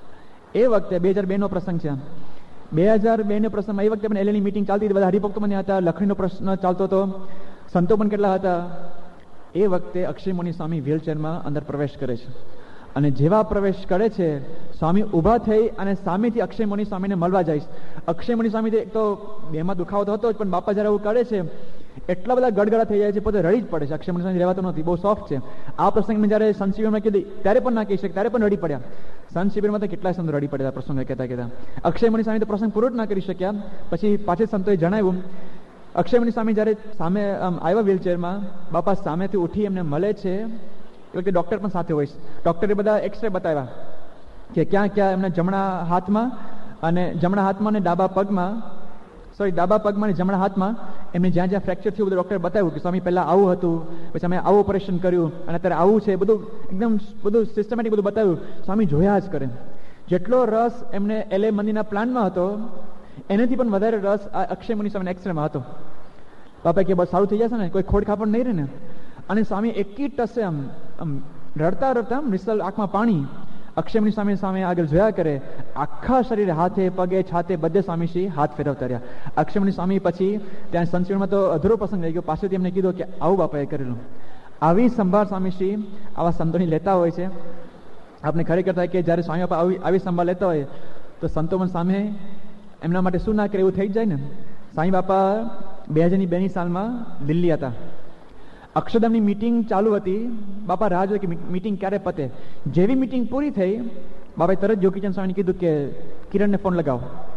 એ વખતે બે હજાર બે નો પ્રસંગ છે. બે હજાર બે નો પ્રસંગમાં એ વખતે પણ એલઆઈની મિટિંગ ચાલતી હતી, બધા હરિભક્તો પણ હતા, લખણીનો પ્રશ્ન ચાલતો હતો, સંતો પણ કેટલા હતા. એ વખતે અક્ષયમણી સ્વામી વ્હીલચેરમાં અંદર પ્રવેશ કરે છે, અને જેવા પ્રવેશ કરે છે સ્વામી ઊભા થઈ અને સામેથી અક્ષયમણી સ્વામીને મળવા જાય છે. અક્ષયમણી સ્વામી એક તો બેમાં દુખાવો તો હતો જ, પણ બાપા જ્યારે એવું કરે છે એટલા બધા ગડગડા થઈ જાય છે, પોતે રડી જ પડે છે. અક્ષયમણી સ્વામી રહેવાતો નથી, બહુ સોફ્ટ છે. આ પ્રસંગમાં જ્યારે સંત શિબિરમાં કીધી ત્યારે પણ ના કહી શકે, ત્યારે પણ રડી પડ્યા. સંત શિબિરમાં તો કેટલાય સંતો રડી પડ્યા પ્રસંગો કહેતા કહેતા. અક્ષયમણી સ્વામી તો પ્રસંગ પૂરો જ ના કરી શક્યા. પછી પાછી સંતોએ જણાવ્યું, અક્ષયમણી સ્વામી જ્યારે સામે આવ્યા વ્હીલચેરમાં, બાપા સામેથી ઉઠી એમને મળે છે. એ વખતે ડૉક્ટર પણ સાથે હોય છે. ડૉક્ટરે બધા એક્સરે બતાવ્યા કે ક્યાં ક્યાં એમના જમણા હાથમાં અને જમણા હાથમાં અને ડાબા પગમાં, સોરી ડાબા પગમાં અને જમણા હાથમાં એમને જ્યાં જ્યાં ફ્રેક્ચર થયું બધું ડૉક્ટરે બતાવ્યું કે સ્વામી પહેલાં આવું હતું, પછી અમે આવું ઓપરેશન કર્યું અને અત્યારે આવું છે, બધું એકદમ બધું સિસ્ટમેટિક બધું બતાવ્યું. સ્વામી જોયા જ કરે. જેટલો રસ એમને એલએ મંદિરના પ્લાનમાં હતો એનાથી પણ વધારે રસ આ અક્ષયમણી સ્વામીના એક્સરેમાં હતો. બાપા કે બસ સારું થઈ જશે ને, કોઈ ખોડ ખાપડ નહીં રહે ને. અને સ્વામી એકી ટસે આમ આમ રડતા રડતા આમ નિસલ આંખમાં પાણી, અક્ષયમણી સ્વામી સામે આગળ જોયા કરે. આખા શરીરે, હાથે પગે છાતે બધે સ્વામીશ્રી હાથ ફેરવતા રહ્યા. અક્ષયમણી સ્વામી પછી ત્યાં સંચિવમાં તો અધૂરો પ્રસંગ રહી ગયો, પાછળથી એમને કીધું કે આવું બાપાએ કરેલું. આવી સંભાળ સ્વામીશ્રી આવા સંતોની લેતા હોય છે. આપણે ખરેખર થાય કે જ્યારે સ્વામી બાપા આવી આવી સંભાળ લેતા હોય તો સંતો પણ સામે એમના માટે શું ના કરે એવું થઈ જ જાય ને. સ્વામી બાપા બે હજારની બેની સાલમાં દિલ્હી હતા. અક્ષરધામની મિટિંગ ચાલુ હતી. બાપા રાહ જોઈ કે મિટિંગ ક્યારે પતે. જેવી મિટિંગ પૂરી થઈ, બાપાએ તરત જોગીચંદ સ્વામીને કીધું કે કિરણને ફોન લગાવો.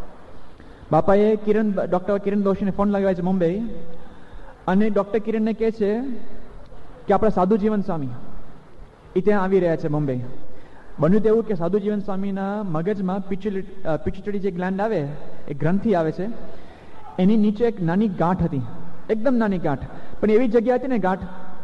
બાપાએ કિરણ ડૉક્ટર કિરણ દોશીને ફોન લગાવ્યા છે મુંબઈ, અને ડૉક્ટર કિરણને કહે છે કે આપણા સાધુ જીવન સ્વામી એ ત્યાં આવી રહ્યા છે મુંબઈ. બન્યું તેવું કે સાધુ જીવન સ્વામીના મગજમાં પિટ્યુટરી જે ગ્લેન્ડ આવે, એ ગ્રંથિ આવે છે, એની નીચે એક નાની ગાંઠ હતી, એકદમ નાની ગાંઠ, પણ એવી જગ્યા હતી ને ગાંઠ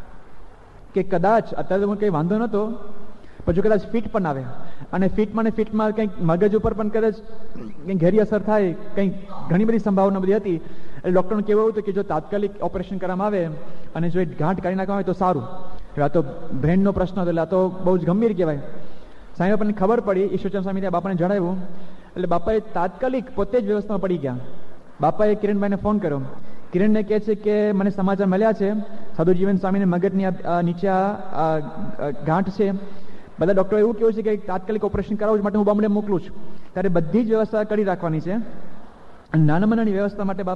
કે કદાચ અત્યારે તો કંઈ વાંધો નહોતો, પણ જો કદાચ ફીટ પણ આવે અને ફીટમાં ને ફીટમાં કંઈક મગજ ઉપર પણ કદાચ કંઈક ઘેરી અસર થાય, કંઈક ઘણી બધી સંભાવના બધી હતી. એટલે ડૉક્ટરનું કહેવું હતું કે જો તાત્કાલિક ઓપરેશન કરવામાં આવે અને જો એ ગાંઠ કાઢી નાખવામાં આવે તો સારું. આ તો બ્રેનનો પ્રશ્ન હતો, એટલે આ તો બહુ જ ગંભીર કહેવાય. સાહેબ આપણને ખબર પડી, ઈશ્વરચંદ સ્વામી ત્યાં બાપાને જણાવ્યું, એટલે બાપાએ તાત્કાલિક પોતે જ વ્યવસ્થામાં પડી ગયા. બાપાએ કિરણભાઈને ફોન કર્યો. કિરણને કહે છે કે મને સમાચાર મળ્યા છે, સાધુ જીવન સ્વામીને મગજની નીચે આ ગાંઠ છે, બધા ડૉક્ટરો એવું કહ્યું છે કે તાત્કાલિક ઓપરેશન કરાવવા માટે હું બોમ્બે મોકલું છું, ત્યારે બધી જ વ્યવસ્થા કરી રાખવાની છે. નાનામાં નાની વ્યવસ્થા માટે